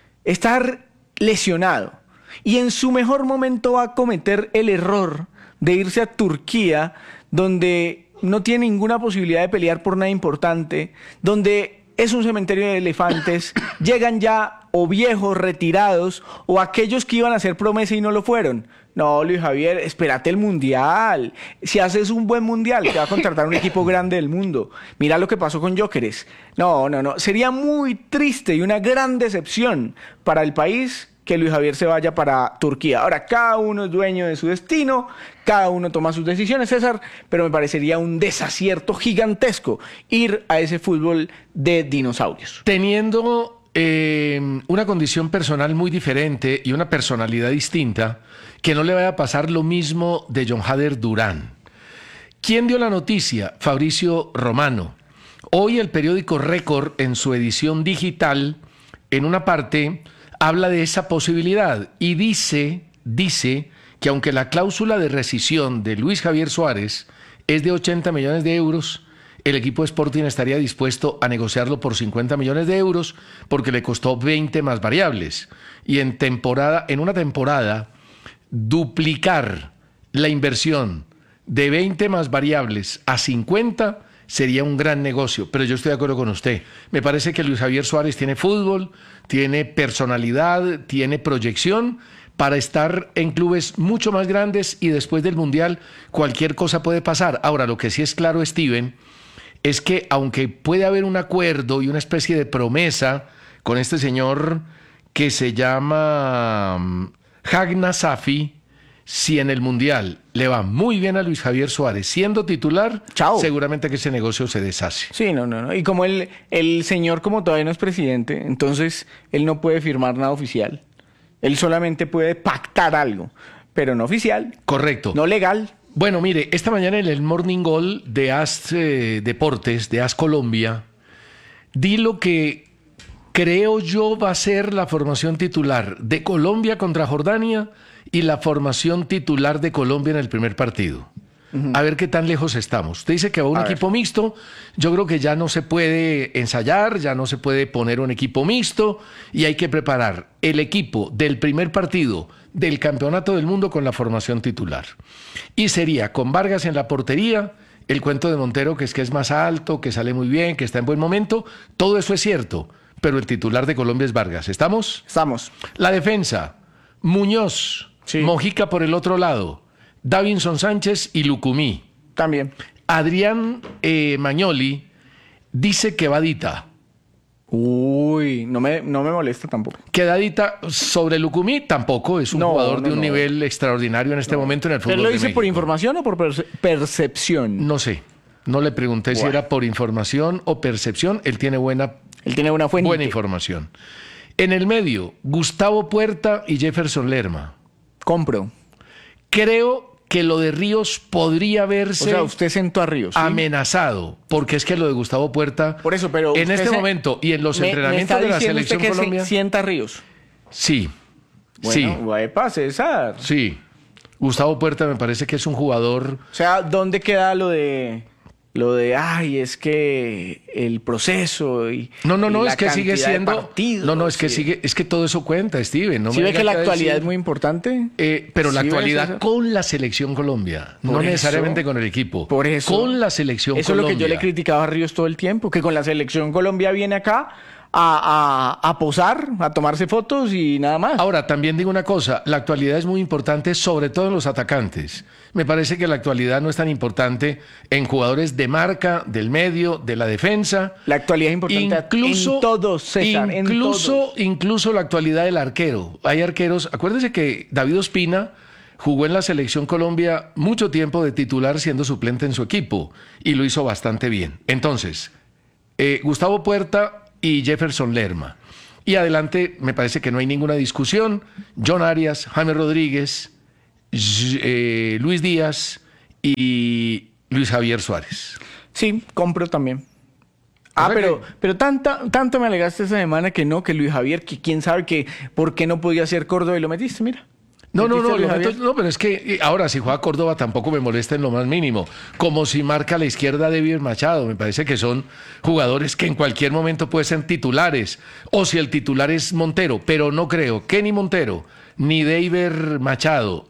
S24: estar lesionado y en su mejor momento va a cometer el error de irse a Turquía, donde no tiene ninguna posibilidad de pelear por nada importante, donde es un cementerio de elefantes, llegan ya o viejos retirados o aquellos que iban a hacer promesa y no lo fueron. No, Luis Javier, espérate el mundial. Si haces un buen mundial, te va a contratar un equipo grande del mundo. Mira lo que pasó con Gyökeres. No, no, no. Sería muy triste y una gran decepción para el país que Luis Javier se vaya para Turquía. Ahora, cada uno es dueño de su destino, cada uno toma sus decisiones, César, pero me parecería un desacierto gigantesco ir a ese fútbol de dinosaurios.
S16: Teniendo eh, una condición personal muy diferente y una personalidad distinta, que no le vaya a pasar lo mismo de John Hader Durán. ¿Quién dio la noticia? Fabricio Romano. Hoy el periódico Récord, en su edición digital, en una parte, habla de esa posibilidad y dice, dice que aunque la cláusula de rescisión de Luis Javier Suárez es de ochenta millones de euros, el equipo Sporting estaría dispuesto a negociarlo por cincuenta millones de euros porque le costó veinte más variables. Y en temporada, en una temporada, duplicar la inversión de veinte más variables a cincuenta sería un gran negocio, pero yo estoy de acuerdo con usted. Me parece que Luis Javier Suárez tiene fútbol, tiene personalidad, tiene proyección para estar en clubes mucho más grandes y después del Mundial cualquier cosa puede pasar. Ahora, lo que sí es claro, Steven, es que aunque puede haber un acuerdo y una especie de promesa con este señor que se llama um, Hagna Safi, si en el Mundial le va muy bien a Luis Javier Suárez siendo titular,
S24: Chao.
S16: seguramente que ese negocio se deshace.
S24: Sí, no, no, no. Y como el, el señor como todavía no es presidente, entonces él no puede firmar nada oficial. Él solamente puede pactar algo, pero no oficial.
S16: Correcto.
S24: No legal.
S16: Bueno, mire, esta mañana en el Morning Goal de As eh, Deportes, de As Colombia, di lo que creo yo va a ser la formación titular de Colombia contra Jordania y la formación titular de Colombia en el primer partido. Uh-huh. A ver qué tan lejos estamos. Usted dice que va un a equipo ver. mixto. Yo creo que ya no se puede ensayar, ya no se puede poner un equipo mixto y hay que preparar el equipo del primer partido del Campeonato del Mundo con la formación titular. Y sería con Vargas en la portería, el cuento de Montero que es que es más alto, que sale muy bien, que está en buen momento. Todo eso es cierto, pero el titular de Colombia es Vargas. ¿Estamos?
S24: Estamos.
S16: La defensa, Muñoz, sí. Mojica por el otro lado, Davinson Sánchez y Lucumí.
S24: También.
S16: Adrián eh, Magnoli dice que Vadita.
S24: Uy, no me, no me molesta tampoco.
S16: Quedadita sobre Lucumí tampoco, es un no, jugador no, de un no. nivel extraordinario en este no. momento en el fútbol.
S24: ¿Él lo dice
S16: de
S24: por información o por perce- percepción?
S16: No sé, no le pregunté bueno. si era por información o percepción, él tiene buena,
S24: él tiene una fuente.
S16: buena información. En el medio, Gustavo Puerta y Jefferson Lerma.
S24: Compro.
S16: Creo que lo de Ríos podría verse
S24: o sea, usted sentó a Ríos, ¿sí?
S16: amenazado, porque es que lo de Gustavo Puerta,
S24: por eso, pero
S16: en este
S24: se...
S16: momento y en los
S24: me,
S16: entrenamientos
S24: me
S16: de la selección
S24: usted que
S16: Colombia,
S24: se sienta a Ríos.
S16: Sí,
S24: bueno,
S16: sí,
S24: guapa, César.
S16: Sí, Gustavo Puerta me parece que es un jugador.
S24: O sea, ¿dónde queda lo de lo de ay, es que el proceso y
S16: no, no, no,
S24: y
S16: es que sigue siendo
S24: partidos,
S16: no, no, es que
S24: sí.
S16: sigue, es que todo eso cuenta, Steven. No
S24: ¿Sí
S16: me
S24: ve que la actualidad
S16: decir,
S24: es muy importante?
S16: Eh, pero
S24: ¿Sí
S16: la actualidad
S24: eso?
S16: Con la selección Colombia,
S24: Por
S16: no
S24: eso,
S16: necesariamente con el equipo.
S24: Por eso.
S16: Con la selección
S24: eso
S16: Colombia.
S24: Eso es lo que yo le criticaba a Ríos todo el tiempo, que con la selección Colombia viene acá a, a, a posar, a tomarse fotos y nada más.
S16: Ahora, también digo una cosa, la actualidad es muy importante, sobre todo en los atacantes. Me parece que la actualidad no es tan importante en jugadores de marca, del medio, de la defensa.
S24: La actualidad es importante
S16: incluso,
S24: en todos, César, en
S16: incluso,
S24: todos.
S16: incluso la actualidad del arquero. Hay arqueros, acuérdense que David Ospina jugó en la Selección Colombia mucho tiempo de titular siendo suplente en su equipo y lo hizo bastante bien. Entonces, eh, Gustavo Puerta y Jefferson Lerma. Y adelante me parece que no hay ninguna discusión. John Arias, James Rodríguez, eh, Luis Díaz y Luis Javier Suárez.
S24: Sí, compro también. Ah, pero, pero tanta, tanto me alegaste esa semana que no, que Luis Javier, que quién sabe que por qué no podía ser Córdoba y lo metiste, mira.
S16: No, no, no, lo meto, no, pero es que ahora si juega Córdoba tampoco me molesta en lo más mínimo. Como si marca a la izquierda David Machado. Me parece que son jugadores que en cualquier momento pueden ser titulares. O si el titular es Montero, pero no creo que ni Montero ni David Machado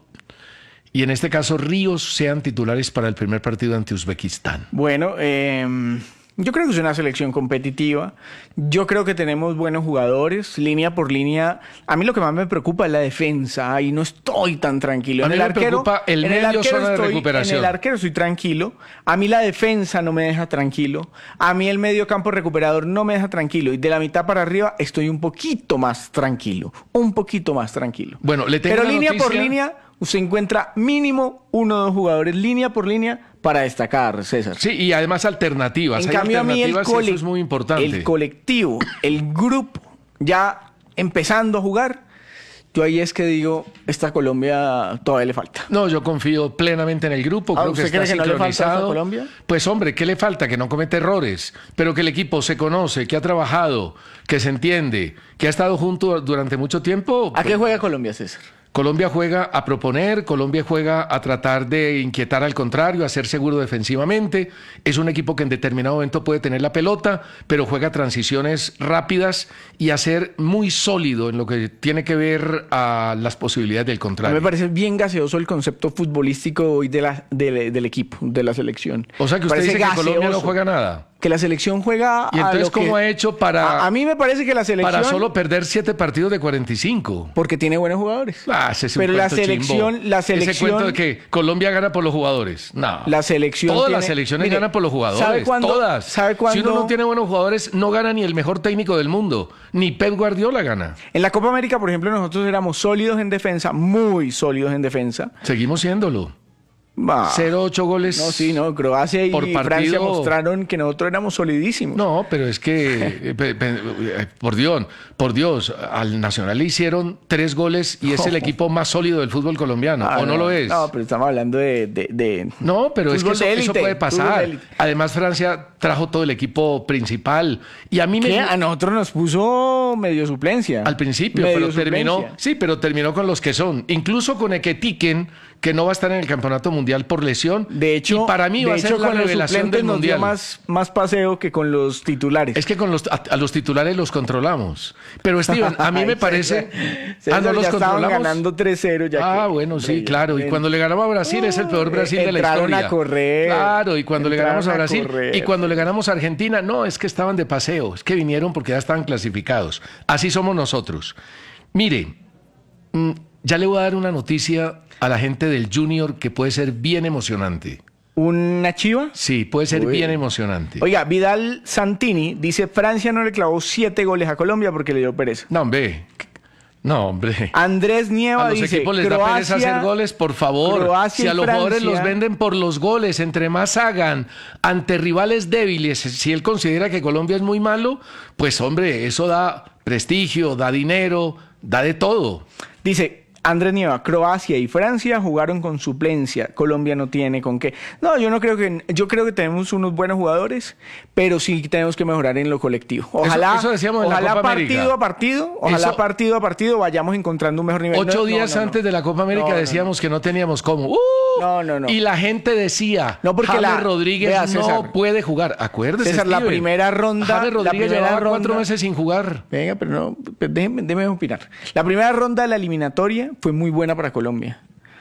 S16: y en este caso Ríos sean titulares para el primer partido ante Uzbekistán.
S24: Bueno, eh, yo creo que es una selección competitiva. Yo creo que tenemos buenos jugadores, línea por línea. A mí lo que más me preocupa es la defensa y no estoy tan tranquilo.
S16: A mí
S24: en el
S16: me
S24: arquero,
S16: preocupa el
S24: en
S16: medio
S24: el arquero
S16: zona de
S24: estoy,
S16: recuperación.
S24: En el arquero estoy tranquilo. A mí la defensa no me deja tranquilo. A mí el medio campo recuperador no me deja tranquilo. Y de la mitad para arriba estoy un poquito más tranquilo. Un poquito más tranquilo.
S16: Bueno, le tengo
S24: Pero
S16: una
S24: línea
S16: noticia.
S24: por línea se encuentra mínimo uno o dos jugadores línea por línea para destacar, César.
S16: Sí, y además alternativas.
S24: En
S16: Hay
S24: cambio, a mí el,
S16: alternativas y
S24: cole-
S16: eso es muy importante.
S24: el colectivo, el grupo, ya empezando a jugar, yo ahí es que digo, esta Colombia todavía le falta.
S16: No, yo confío plenamente en el grupo.
S24: Ah,
S16: Creo que
S24: ¿usted
S16: está
S24: cree que no le falta a esta
S16: sincronizado.
S24: Colombia?
S16: Pues hombre, ¿qué le falta? Que no comete errores, pero que el equipo se conoce, que ha trabajado, que se entiende, que ha estado junto durante mucho tiempo.
S24: ¿A qué juega Colombia, César?
S16: Colombia juega a proponer, Colombia juega a tratar de inquietar al contrario, a ser seguro defensivamente. Es un equipo que en determinado momento puede tener la pelota, pero juega transiciones rápidas y a ser muy sólido en lo que tiene que ver a las posibilidades del
S24: A mí
S16: contrario.
S24: me parece bien gaseoso el concepto futbolístico hoy de la, de- del equipo, de la selección.
S16: O sea que usted
S24: Parece
S16: dice que Colombia no
S24: gaseoso.
S16: juega nada.
S24: Que la selección juega
S16: ¿Y
S24: a
S16: entonces
S24: lo que-
S16: cómo ha hecho para,
S24: A, a mí me parece que la selección...
S16: para solo perder siete partidos de cuarenta y cinco?
S24: Porque tiene buenos jugadores.
S16: Ah, ese es un
S24: Pero la
S16: cuento
S24: selección,
S16: chimbo.
S24: la
S16: Ese
S24: selección...
S16: cuento de que Colombia gana por los jugadores. No.
S24: La selección
S16: Todas
S24: tiene-
S16: las selecciones
S24: Mire,
S16: ganan por los jugadores.
S24: ¿sabe cuándo-
S16: Todas.
S24: sabe cuándo-
S16: Si uno no tiene buenos jugadores, no gana ni el mejor técnico del mundo. Ni Pep Guardiola gana.
S24: En la Copa América, por ejemplo, nosotros éramos sólidos en defensa, muy sólidos en defensa.
S16: Seguimos siéndolo.
S24: Bah.
S16: cero ocho goles.
S24: No, sí, no, Croacia y
S16: por
S24: Francia
S16: partido.
S24: mostraron que nosotros éramos solidísimos.
S16: No, pero es que, eh, pe- pe- eh, por Dios, por Dios, al Nacional le hicieron tres goles y es el equipo más sólido del fútbol colombiano,
S24: Ah,
S16: ¿o no, lo es?
S24: No, pero estamos hablando de... de, de
S16: No, pero es que
S24: fútbol
S16: eso,
S24: de
S16: eso
S24: élite,
S16: puede
S24: fútbol de
S16: pasar.
S24: élite.
S16: Además, Francia trajo todo el equipo principal y a mí me...
S24: ¿Qué? A nosotros nos puso medio suplencia.
S16: Al principio,
S24: Medio
S16: pero terminó,
S24: suplencia.
S16: sí, pero terminó con los que son. Incluso con Eketiken, que no va a estar en el campeonato mundial por lesión.
S24: De hecho,
S16: y para mí
S24: de
S16: va a
S24: hecho,
S16: ser la
S24: con los
S16: revelación
S24: suplentes
S16: del
S24: nos dio
S16: mundial.
S24: más, más paseo que con los titulares.
S16: Es que con los a, a los titulares los controlamos. Pero Steven, a mí me parece.
S24: César,
S16: ah, no los
S24: ya estaban
S16: controlamos.
S24: ganando tres cero. Ya
S16: Ah,
S24: que-
S16: bueno, sí,
S24: Hombre,
S16: claro. Y
S24: ven.
S16: cuando le ganamos a Brasil es el peor Brasil de la
S24: Entraron
S16: historia.
S24: a correr.
S16: Claro, y cuando le ganamos a
S24: Entraron a
S16: Brasil
S24: correr.
S16: y cuando le ganamos a Argentina, no, es que estaban de paseo, es que vinieron porque ya estaban clasificados. Así somos nosotros. Mire, mm, ya le voy a dar una noticia a la gente del Junior que puede ser bien emocionante.
S24: ¿Una chiva?
S16: Sí, puede ser
S24: Uy.
S16: bien emocionante.
S24: Oiga, Vidal Santini dice, Francia no le clavó siete goles a Colombia porque le dio pereza.
S16: No, hombre. No, hombre.
S24: Andrés Nieva
S16: A los
S24: dice,
S16: equipos les da pereza hacer goles, por favor.
S24: Croacia
S16: Si a
S24: y
S16: los jugadores
S24: Francia-
S16: los venden por los goles, entre más hagan ante rivales débiles, si él considera que Colombia es muy malo, pues hombre, eso da prestigio, da dinero, da de todo.
S24: Dice Andrés Nieva, Croacia y Francia jugaron con suplencia. Colombia no tiene con qué. No, yo no creo que... Yo creo que tenemos unos buenos jugadores, pero sí tenemos que mejorar en lo colectivo. Ojalá,
S16: Eso- eso decíamos en la
S24: ojalá
S16: Copa
S24: partido
S16: América.
S24: a partido, ojalá
S16: Eso-
S24: partido a partido vayamos encontrando un mejor nivel.
S16: Ocho
S24: No, no,
S16: días
S24: no, no.
S16: antes de la Copa América
S24: No, no,
S16: decíamos que no teníamos cómo. ¡Uh!
S24: No, no, no.
S16: Y la gente decía,
S24: No, porque
S16: James
S24: la-
S16: Rodríguez
S24: vea,
S16: no
S24: César.
S16: puede jugar. Acuérdese,
S24: César, la
S16: Steven.
S24: primera ronda...
S16: James
S24: la
S16: Rodríguez
S24: primera
S16: llevaba
S24: ronda,
S16: cuatro meses sin jugar.
S24: Venga, pero no, pues déjeme, déjeme opinar. La primera ronda de la eliminatoria fue muy buena para Colombia.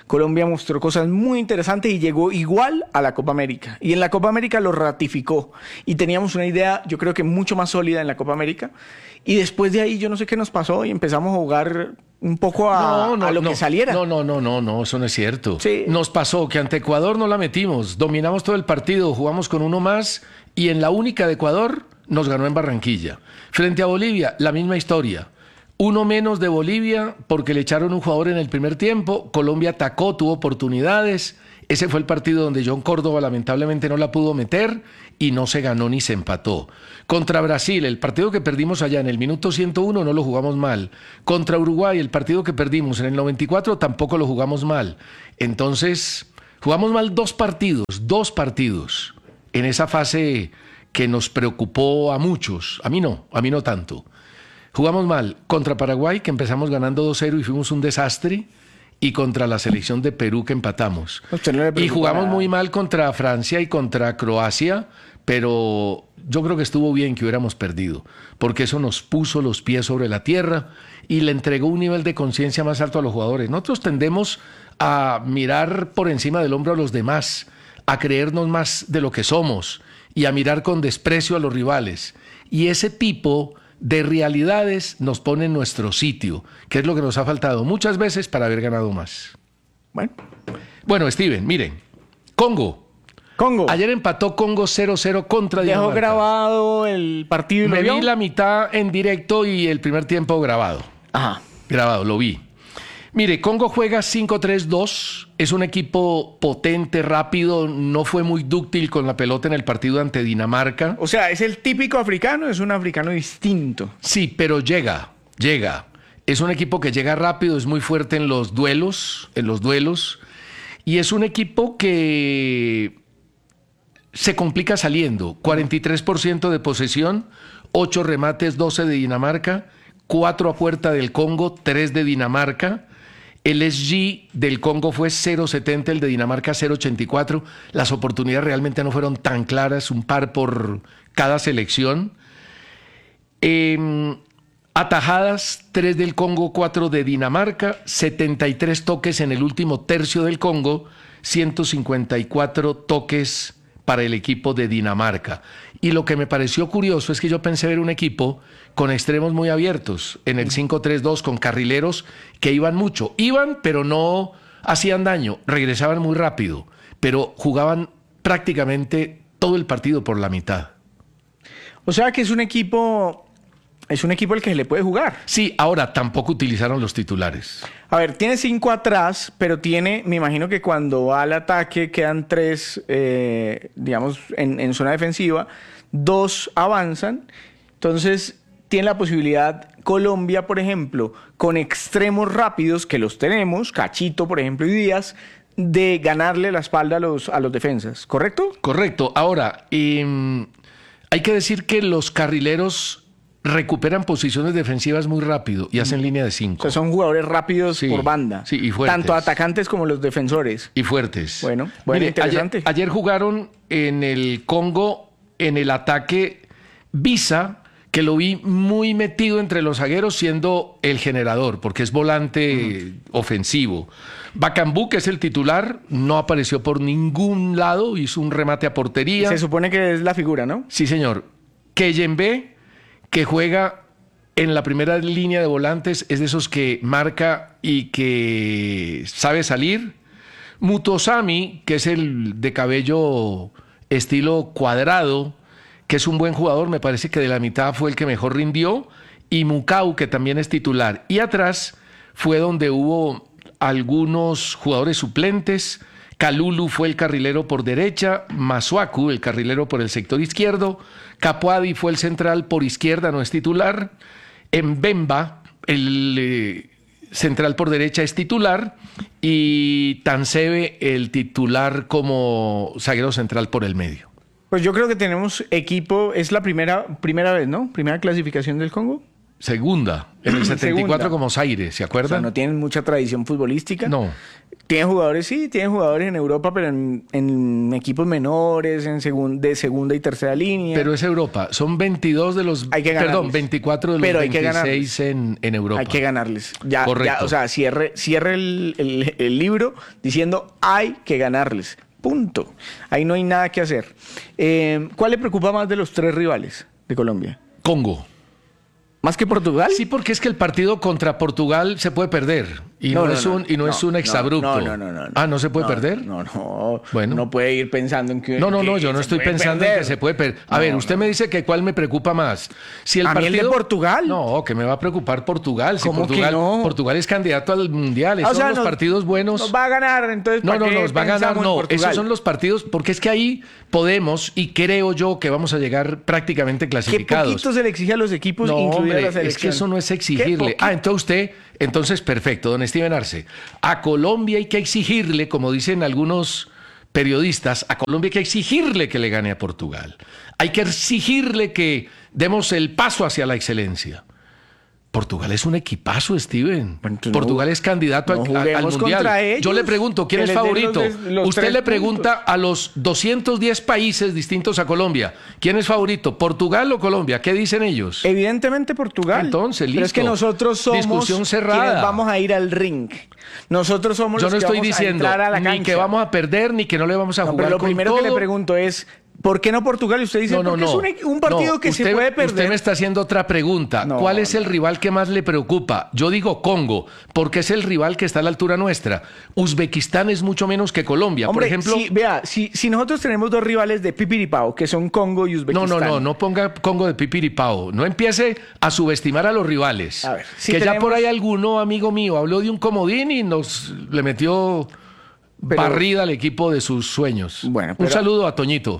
S24: Colombia mostró cosas muy interesantes y llegó igual a la Copa América. Y en la Copa América lo ratificó. Y teníamos una idea, yo creo que mucho más sólida en la Copa América. Y después de ahí yo no sé qué nos pasó y empezamos a jugar un poco a,
S16: no, no,
S24: a lo
S16: no,
S24: que saliera.
S16: No, no, no, no, no, eso no es cierto.
S24: Sí.
S16: Nos pasó que ante Ecuador no la metimos, dominamos todo el partido, jugamos con uno más y en la única de Ecuador nos ganó en Barranquilla. Frente a Bolivia, la misma historia. Uno menos de Bolivia porque le echaron un jugador en el primer tiempo. Colombia atacó, tuvo oportunidades. Ese fue el partido donde John Córdoba lamentablemente no la pudo meter y no se ganó ni se empató. Contra Brasil, el partido que perdimos allá en el minuto ciento uno no lo jugamos mal. Contra Uruguay, el partido que perdimos en el noventa y cuatro tampoco lo jugamos mal. Entonces, jugamos mal dos partidos, dos partidos en esa fase que nos preocupó a muchos. A mí no, a mí no tanto. Jugamos mal contra Paraguay, que empezamos ganando dos cero y fuimos un desastre, y contra la selección de Perú, que empatamos.
S24: No
S16: y jugamos muy mal contra Francia y contra Croacia, pero yo creo que estuvo bien que hubiéramos perdido, porque eso nos puso los pies sobre la tierra y le entregó un nivel de conciencia más alto a los jugadores. Nosotros tendemos a mirar por encima del hombro a los demás, a creernos más de lo que somos y a mirar con desprecio a los rivales. Y ese tipo de realidades nos pone en nuestro sitio, que es lo que nos ha faltado muchas veces para haber ganado más.
S24: Bueno,
S16: bueno Steven, miren, Congo.
S24: Congo.
S16: Ayer empató Congo cero cero contra Dinamarca.
S24: Dejó grabado el partido y
S16: Me
S24: lo vio.
S16: vi la mitad en directo y el primer tiempo grabado.
S24: Ajá.
S16: Grabado, lo vi. Mire, Congo juega cinco tres dos, es un equipo potente, rápido, no fue muy dúctil con la pelota en el partido ante Dinamarca.
S24: O sea, ¿es el típico africano? ¿Es un africano distinto?
S16: Sí, pero llega, llega. Es un equipo que llega rápido, es muy fuerte en los duelos, en los duelos, y es un equipo que se complica saliendo. cuarenta y tres por ciento de posesión, ocho remates, doce de Dinamarca, cuatro a puerta del Congo, tres de Dinamarca. El S G del Congo fue cero setenta, el de Dinamarca cero ochenta y cuatro. Las oportunidades realmente no fueron tan claras, un par por cada selección. Eh, atajadas, tres del Congo, cuatro de Dinamarca, setenta y tres toques en el último tercio del Congo, ciento cincuenta y cuatro toques para el equipo de Dinamarca. Y lo que me pareció curioso es que yo pensé ver un equipo con extremos muy abiertos en el cinco tres dos, con carrileros que iban mucho. Iban, pero no hacían daño, regresaban muy rápido, pero jugaban prácticamente todo el partido por la mitad.
S24: O sea que es un equipo, es un equipo al que se le puede jugar.
S16: Sí, ahora tampoco utilizaron los titulares.
S24: A ver, tiene cinco atrás, pero tiene, me imagino que cuando va al ataque quedan tres, eh, digamos, en, en zona defensiva, dos avanzan. Entonces, tiene la posibilidad Colombia, por ejemplo, con extremos rápidos, que los tenemos, Cachito, por ejemplo, y Díaz, de ganarle la espalda a los, a los defensas, ¿correcto?
S16: Correcto. Ahora, eh, hay que decir que los carrileros recuperan posiciones defensivas muy rápido y hacen línea de cinco.
S24: O sea, son jugadores rápidos
S16: sí,
S24: por banda.
S16: Sí, y fuertes.
S24: Tanto atacantes como los defensores.
S16: Y fuertes.
S24: Bueno, bueno,
S16: Mire,
S24: interesante.
S16: Ayer, ayer jugaron en el Congo, en el ataque, Visa, que lo vi muy metido entre los zagueros siendo el generador, porque es volante uh-huh. ofensivo. Bacambú, que es el titular, no apareció por ningún lado, hizo un remate a portería.
S24: Se supone que es la figura, ¿no?
S16: Sí, señor. Keyembe, que juega en la primera línea de volantes, es de esos que marca y que sabe salir. Mutosami, que es el de cabello estilo cuadrado, que es un buen jugador, me parece que de la mitad fue el que mejor rindió. Y Mukau, que también es titular. Y atrás fue donde hubo algunos jugadores suplentes. Kalulu fue el carrilero por derecha, Masuaku el carrilero por el sector izquierdo, Capuadi fue el central por izquierda, no es titular, Mbemba el eh, central por derecha es titular y Tansebe el titular como zaguero central por el medio.
S24: Pues yo creo que tenemos equipo, es la primera, primera vez, ¿no? Primera clasificación del Congo.
S16: Segunda. En el setenta y cuatro
S24: Segunda.
S16: como Zaire, ¿se
S24: O sea,
S16: acuerdan?
S24: no tienen mucha tradición futbolística.
S16: No.
S24: Tienen jugadores, sí, tienen jugadores en Europa, pero en, en equipos menores, en segun- de segunda y tercera línea.
S16: Pero es Europa. Son veintidós de los...
S24: Hay que
S16: Perdón,
S24: ganarles.
S16: veinticuatro de los
S24: Pero hay que
S16: veintiséis en, en Europa.
S24: Hay que ganarles. Ya,
S16: Correcto.
S24: ya, o sea, cierre, cierre el, el- el libro diciendo hay que ganarles. Punto. Ahí no hay nada que hacer. Eh, ¿Cuál le preocupa más de los tres rivales de Colombia?
S16: Congo.
S24: ¿Más que Portugal?
S16: Sí, porque es que el partido contra Portugal se puede perder. Y no,
S24: No, no,
S16: es,
S24: no,
S16: un, y no,
S24: no,
S16: es un
S24: no,
S16: exabrupto.
S24: no, no, no, no.
S16: Ah, ¿no se puede
S24: No,
S16: perder?
S24: No, no.
S16: Bueno.
S24: No puede ir pensando en que.
S16: No, no,
S24: que
S16: no, yo no
S24: se
S16: estoy
S24: puede
S16: pensando en
S24: perder.
S16: que se puede perder. A
S24: No,
S16: ver, usted
S24: no.
S16: me dice que cuál me preocupa más. Si el
S24: A mí el
S16: partido...
S24: de Portugal.
S16: No, que me va a preocupar Portugal. Si
S24: ¿Cómo que
S16: Portugal,
S24: no?
S16: Portugal es candidato al Mundial. Esos
S24: Ah, o sea,
S16: son los
S24: nos-
S16: partidos buenos.
S24: Nos va a ganar, entonces.
S16: No,
S24: ¿para
S16: no,
S24: qué
S16: nos va a ganar,
S24: pensamos en
S16: no.
S24: Portugal?
S16: Esos son los partidos, porque es que ahí podemos, y creo yo que vamos a llegar prácticamente
S24: ¿Qué
S16: clasificados.
S24: poquito se le exige a los equipos,
S16: No,
S24: incluida
S16: hombre,
S24: la
S16: es
S24: selección?
S16: que eso no es
S24: ¿Qué
S16: exigirle.
S24: poquito?
S16: Ah, entonces usted, entonces perfecto, don Steven Arce. A Colombia hay que exigirle, como dicen algunos periodistas, a Colombia hay que exigirle que le gane a Portugal. Hay que exigirle que demos el paso hacia la excelencia. Portugal es un equipazo, Steven. Portugal
S24: no-
S16: es candidato
S24: no
S16: al, al
S24: juguemos
S16: Mundial.
S24: contra ellos.
S16: Yo le pregunto, ¿quién
S24: Que
S16: es
S24: les den
S16: favorito?
S24: los des- los
S16: Usted
S24: tres
S16: le pregunta a los doscientos diez países distintos a Colombia, ¿quién es favorito? ¿Portugal o Colombia? ¿Qué dicen ellos?
S24: Evidentemente Portugal.
S16: Entonces,
S24: Pero es que
S16: listo.
S24: nosotros somos
S16: Discusión cerrada.
S24: quienes vamos a ir al ring. Nosotros somos
S16: Yo
S24: los
S16: no
S24: que
S16: estoy
S24: vamos
S16: diciendo
S24: a entrar a la
S16: ni
S24: cancha.
S16: que vamos a perder ni que no le vamos a
S24: No,
S16: jugar
S24: pero lo
S16: con
S24: primero
S16: todo.
S24: que le pregunto es, ¿por qué no Portugal? Y usted dice,
S16: No, no,
S24: porque
S16: no.
S24: es un, e- un partido
S16: No,
S24: que
S16: usted,
S24: se puede perder.
S16: Usted me está haciendo otra pregunta.
S24: No,
S16: ¿Cuál es el rival que más le preocupa? Yo digo Congo, porque es el rival que está a la altura nuestra. Uzbekistán es mucho menos que Colombia.
S24: Hombre,
S16: Por ejemplo,
S24: si, vea, si, si nosotros tenemos dos rivales de pipiripao, que son Congo y
S16: no,
S24: Uzbekistán.
S16: no, no, no ponga Congo de pipiripao. No empiece a subestimar a los rivales.
S24: A ver, si
S16: que ya
S24: tenemos-
S16: por ahí alguno amigo mío habló de un comodín y nos le metió
S24: Pero-
S16: barrida al equipo de sus sueños.
S24: Bueno,
S16: Un
S24: pero-
S16: saludo a Toñito.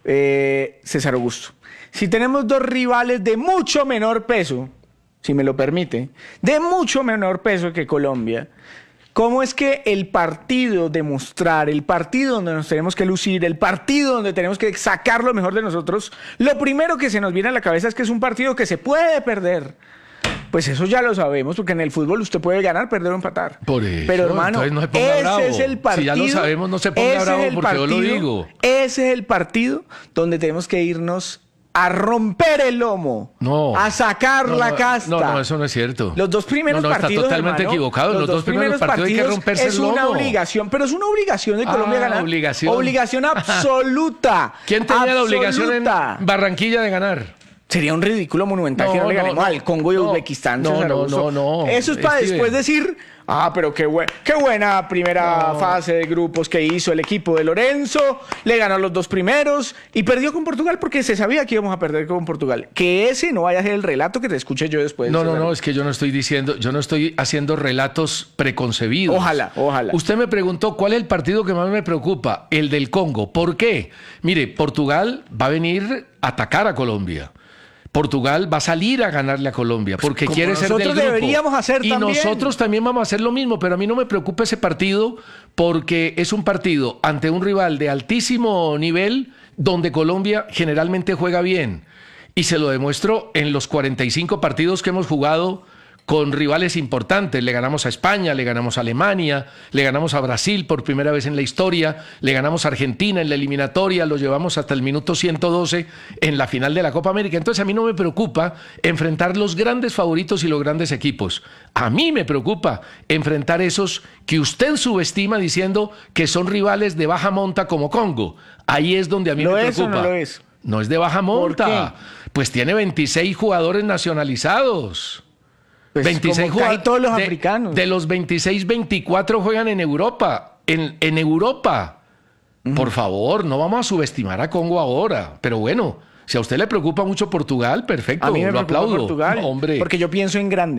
S24: Eh, César Augusto. Si tenemos dos rivales de mucho menor peso, si me lo permite, de mucho menor peso que Colombia, ¿cómo es que el partido de mostrar, el partido donde nos tenemos que lucir, el partido donde tenemos que sacar lo mejor de nosotros, lo primero que se nos viene a la cabeza es que es un partido que se puede perder? Pues eso ya lo sabemos, porque en el fútbol usted puede ganar, perder o empatar.
S16: Por eso,
S24: Pero hermano,
S16: entonces no se ponga
S24: ese
S16: bravo.
S24: es el partido.
S16: Si ya lo sabemos, no se ponga
S24: ese es
S16: bravo
S24: el
S16: porque yo lo
S24: partido-
S16: digo.
S24: Ese es el partido donde tenemos que irnos a romper el lomo,
S16: No.
S24: a sacar
S16: No,
S24: la
S16: no,
S24: casta.
S16: No, no, eso no es cierto.
S24: Los dos primeros
S16: no, no,
S24: partidos,
S16: está totalmente
S24: hermano,
S16: equivocado. Los, dos primeros partidos, hay que romperse
S24: es
S16: el lomo.
S24: una obligación, pero es una obligación de Colombia
S16: Ah,
S24: ganar.
S16: obligación.
S24: Obligación absoluta.
S16: ¿Quién tenía la obligación en
S24: Absoluta.
S16: Barranquilla de ganar?
S24: Sería un ridículo monumental
S16: No,
S24: que no le
S16: no,
S24: ganemos
S16: no.
S24: al Congo y
S16: No.
S24: Uzbekistán.
S16: No,
S24: César
S16: no,
S24: Augusto.
S16: no, no.
S24: Eso es para
S16: Steven.
S24: después decir, ah, pero qué, buen- qué buena primera fase de grupos que hizo el equipo de Lorenzo, le ganó los dos primeros y perdió con Portugal porque se sabía que íbamos a perder con Portugal. Que ese no vaya a ser el relato que te escuche yo después.
S16: No, no,
S24: César.
S16: no, es que yo no estoy diciendo, yo no estoy haciendo relatos preconcebidos.
S24: Ojalá, ojalá.
S16: Usted me preguntó cuál es el partido que más me preocupa, el del Congo. ¿Por qué? Mire, Portugal va a venir a atacar a Colombia. Portugal va a salir a ganarle a Colombia porque
S24: como
S16: quiere ser del
S24: nosotros
S16: grupo.
S24: deberíamos hacer
S16: y
S24: también.
S16: nosotros también vamos a hacer lo mismo, pero a mí no me preocupa ese partido porque es un partido ante un rival de altísimo nivel donde Colombia generalmente juega bien. Y se lo demuestro en los cuarenta y cinco partidos que hemos jugado con rivales importantes. Le ganamos a España, le ganamos a Alemania, le ganamos a Brasil por primera vez en la historia, le ganamos a Argentina en la eliminatoria, lo llevamos hasta el minuto ciento doce en la final de la Copa América. Entonces a mí no me preocupa enfrentar los grandes favoritos y los grandes equipos. A mí me preocupa enfrentar esos que usted subestima diciendo que son rivales de baja monta como Congo. Ahí es donde a mí
S24: ¿Lo
S16: me
S24: es o
S16: preocupa.
S24: no lo es?
S16: No es de baja monta. Pues tiene veintiséis jugadores nacionalizados.
S24: Pues
S16: veintiséis
S24: como casi
S16: jugadores.
S24: todos los
S16: de,
S24: africanos.
S16: De los veintiséis, veinticuatro juegan en Europa. En, en Europa. Por favor, no vamos a subestimar a Congo ahora. Pero bueno, si a usted le preocupa mucho Portugal, perfecto,
S24: A mí me
S16: lo
S24: preocupa
S16: aplaudo.
S24: Portugal,
S16: No, hombre.
S24: porque yo pienso en grande.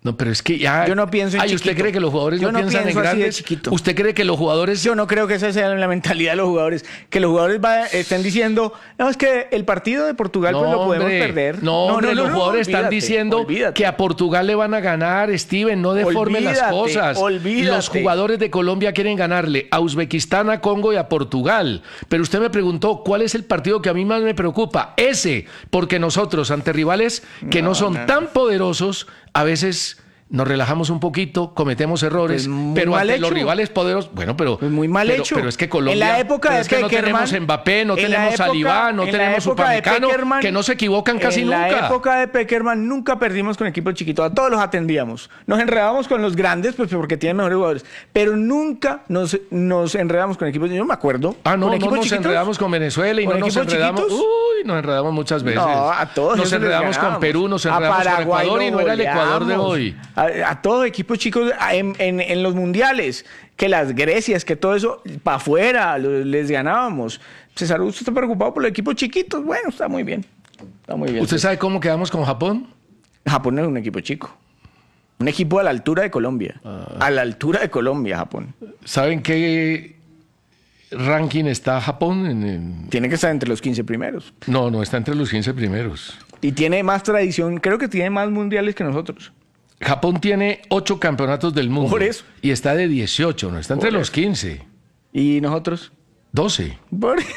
S16: No, pero es que ya...
S24: Yo no pienso en
S16: Ay, ¿usted
S24: chiquito.
S16: cree que los jugadores
S24: Yo
S16: no,
S24: no
S16: piensan
S24: pienso
S16: en
S24: así de
S16: grandes?
S24: chiquito.
S16: ¿Usted cree que los jugadores...
S24: Yo no creo que esa sea la mentalidad de los jugadores. Que los jugadores va- estén diciendo, no, es que el partido de Portugal pues lo podemos
S16: hombre,
S24: perder.
S16: No, hombre, los jugadores están
S24: olvídate,
S16: diciendo
S24: olvídate.
S16: que a Portugal le van a ganar, Steven, no deforme las
S24: Olvídate,
S16: cosas.
S24: olvídate.
S16: Los jugadores de Colombia quieren ganarle a Uzbekistán, a Congo y a Portugal. Pero usted me preguntó, ¿cuál es el partido que a mí más me preocupa? Ese, porque nosotros, ante rivales que no, no son no. tan poderosos, a veces... Nos relajamos un poquito, cometemos errores,
S24: pues
S16: pero ante
S24: hecho.
S16: los rivales poderosos, bueno, pero
S24: pues muy mal
S16: pero,
S24: hecho.
S16: Pero es que Colombia,
S24: en la época de
S16: es que no tenemos Mbappé, no tenemos Alibá, no tenemos Upamecano, que no se equivocan casi
S24: en
S16: nunca.
S24: En la época de Peckerman nunca perdimos con equipos chiquitos, a todos los atendíamos. Nos enredábamos con los grandes, pues porque tienen mejores jugadores, pero nunca nos, nos enredamos con equipos. Yo no me acuerdo.
S16: Ah, no,
S24: ¿con
S16: no nos
S24: chiquitos?
S16: enredamos con Venezuela y no nos enredamos.
S24: Chiquitos?
S16: Uy, nos enredamos muchas veces.
S24: No, a todos
S16: nos enredamos con Perú, nos enredamos con Ecuador y no era el Ecuador de hoy.
S24: A, a todos equipos chicos en, en, en los mundiales, que las Grecias, que todo eso, para afuera les ganábamos. César, ¿usted está preocupado por los equipos chiquitos? Bueno, está muy bien. Está muy bien.
S16: ¿Usted sabe cómo quedamos con Japón?
S24: Japón es un equipo chico. Un equipo a la altura de Colombia. Ah. A la altura de Colombia, Japón.
S16: ¿Saben qué ranking está Japón? En, en...
S24: Tiene que estar entre los quince primeros.
S16: No, no está entre los quince primeros.
S24: Y tiene más tradición, creo que tiene más mundiales que nosotros.
S16: Japón tiene ocho campeonatos del mundo.
S24: Por eso.
S16: Y está de dieciocho, no está entre
S24: Por
S16: los
S24: eso.
S16: quince.
S24: ¿Y nosotros?
S16: doce.
S24: Por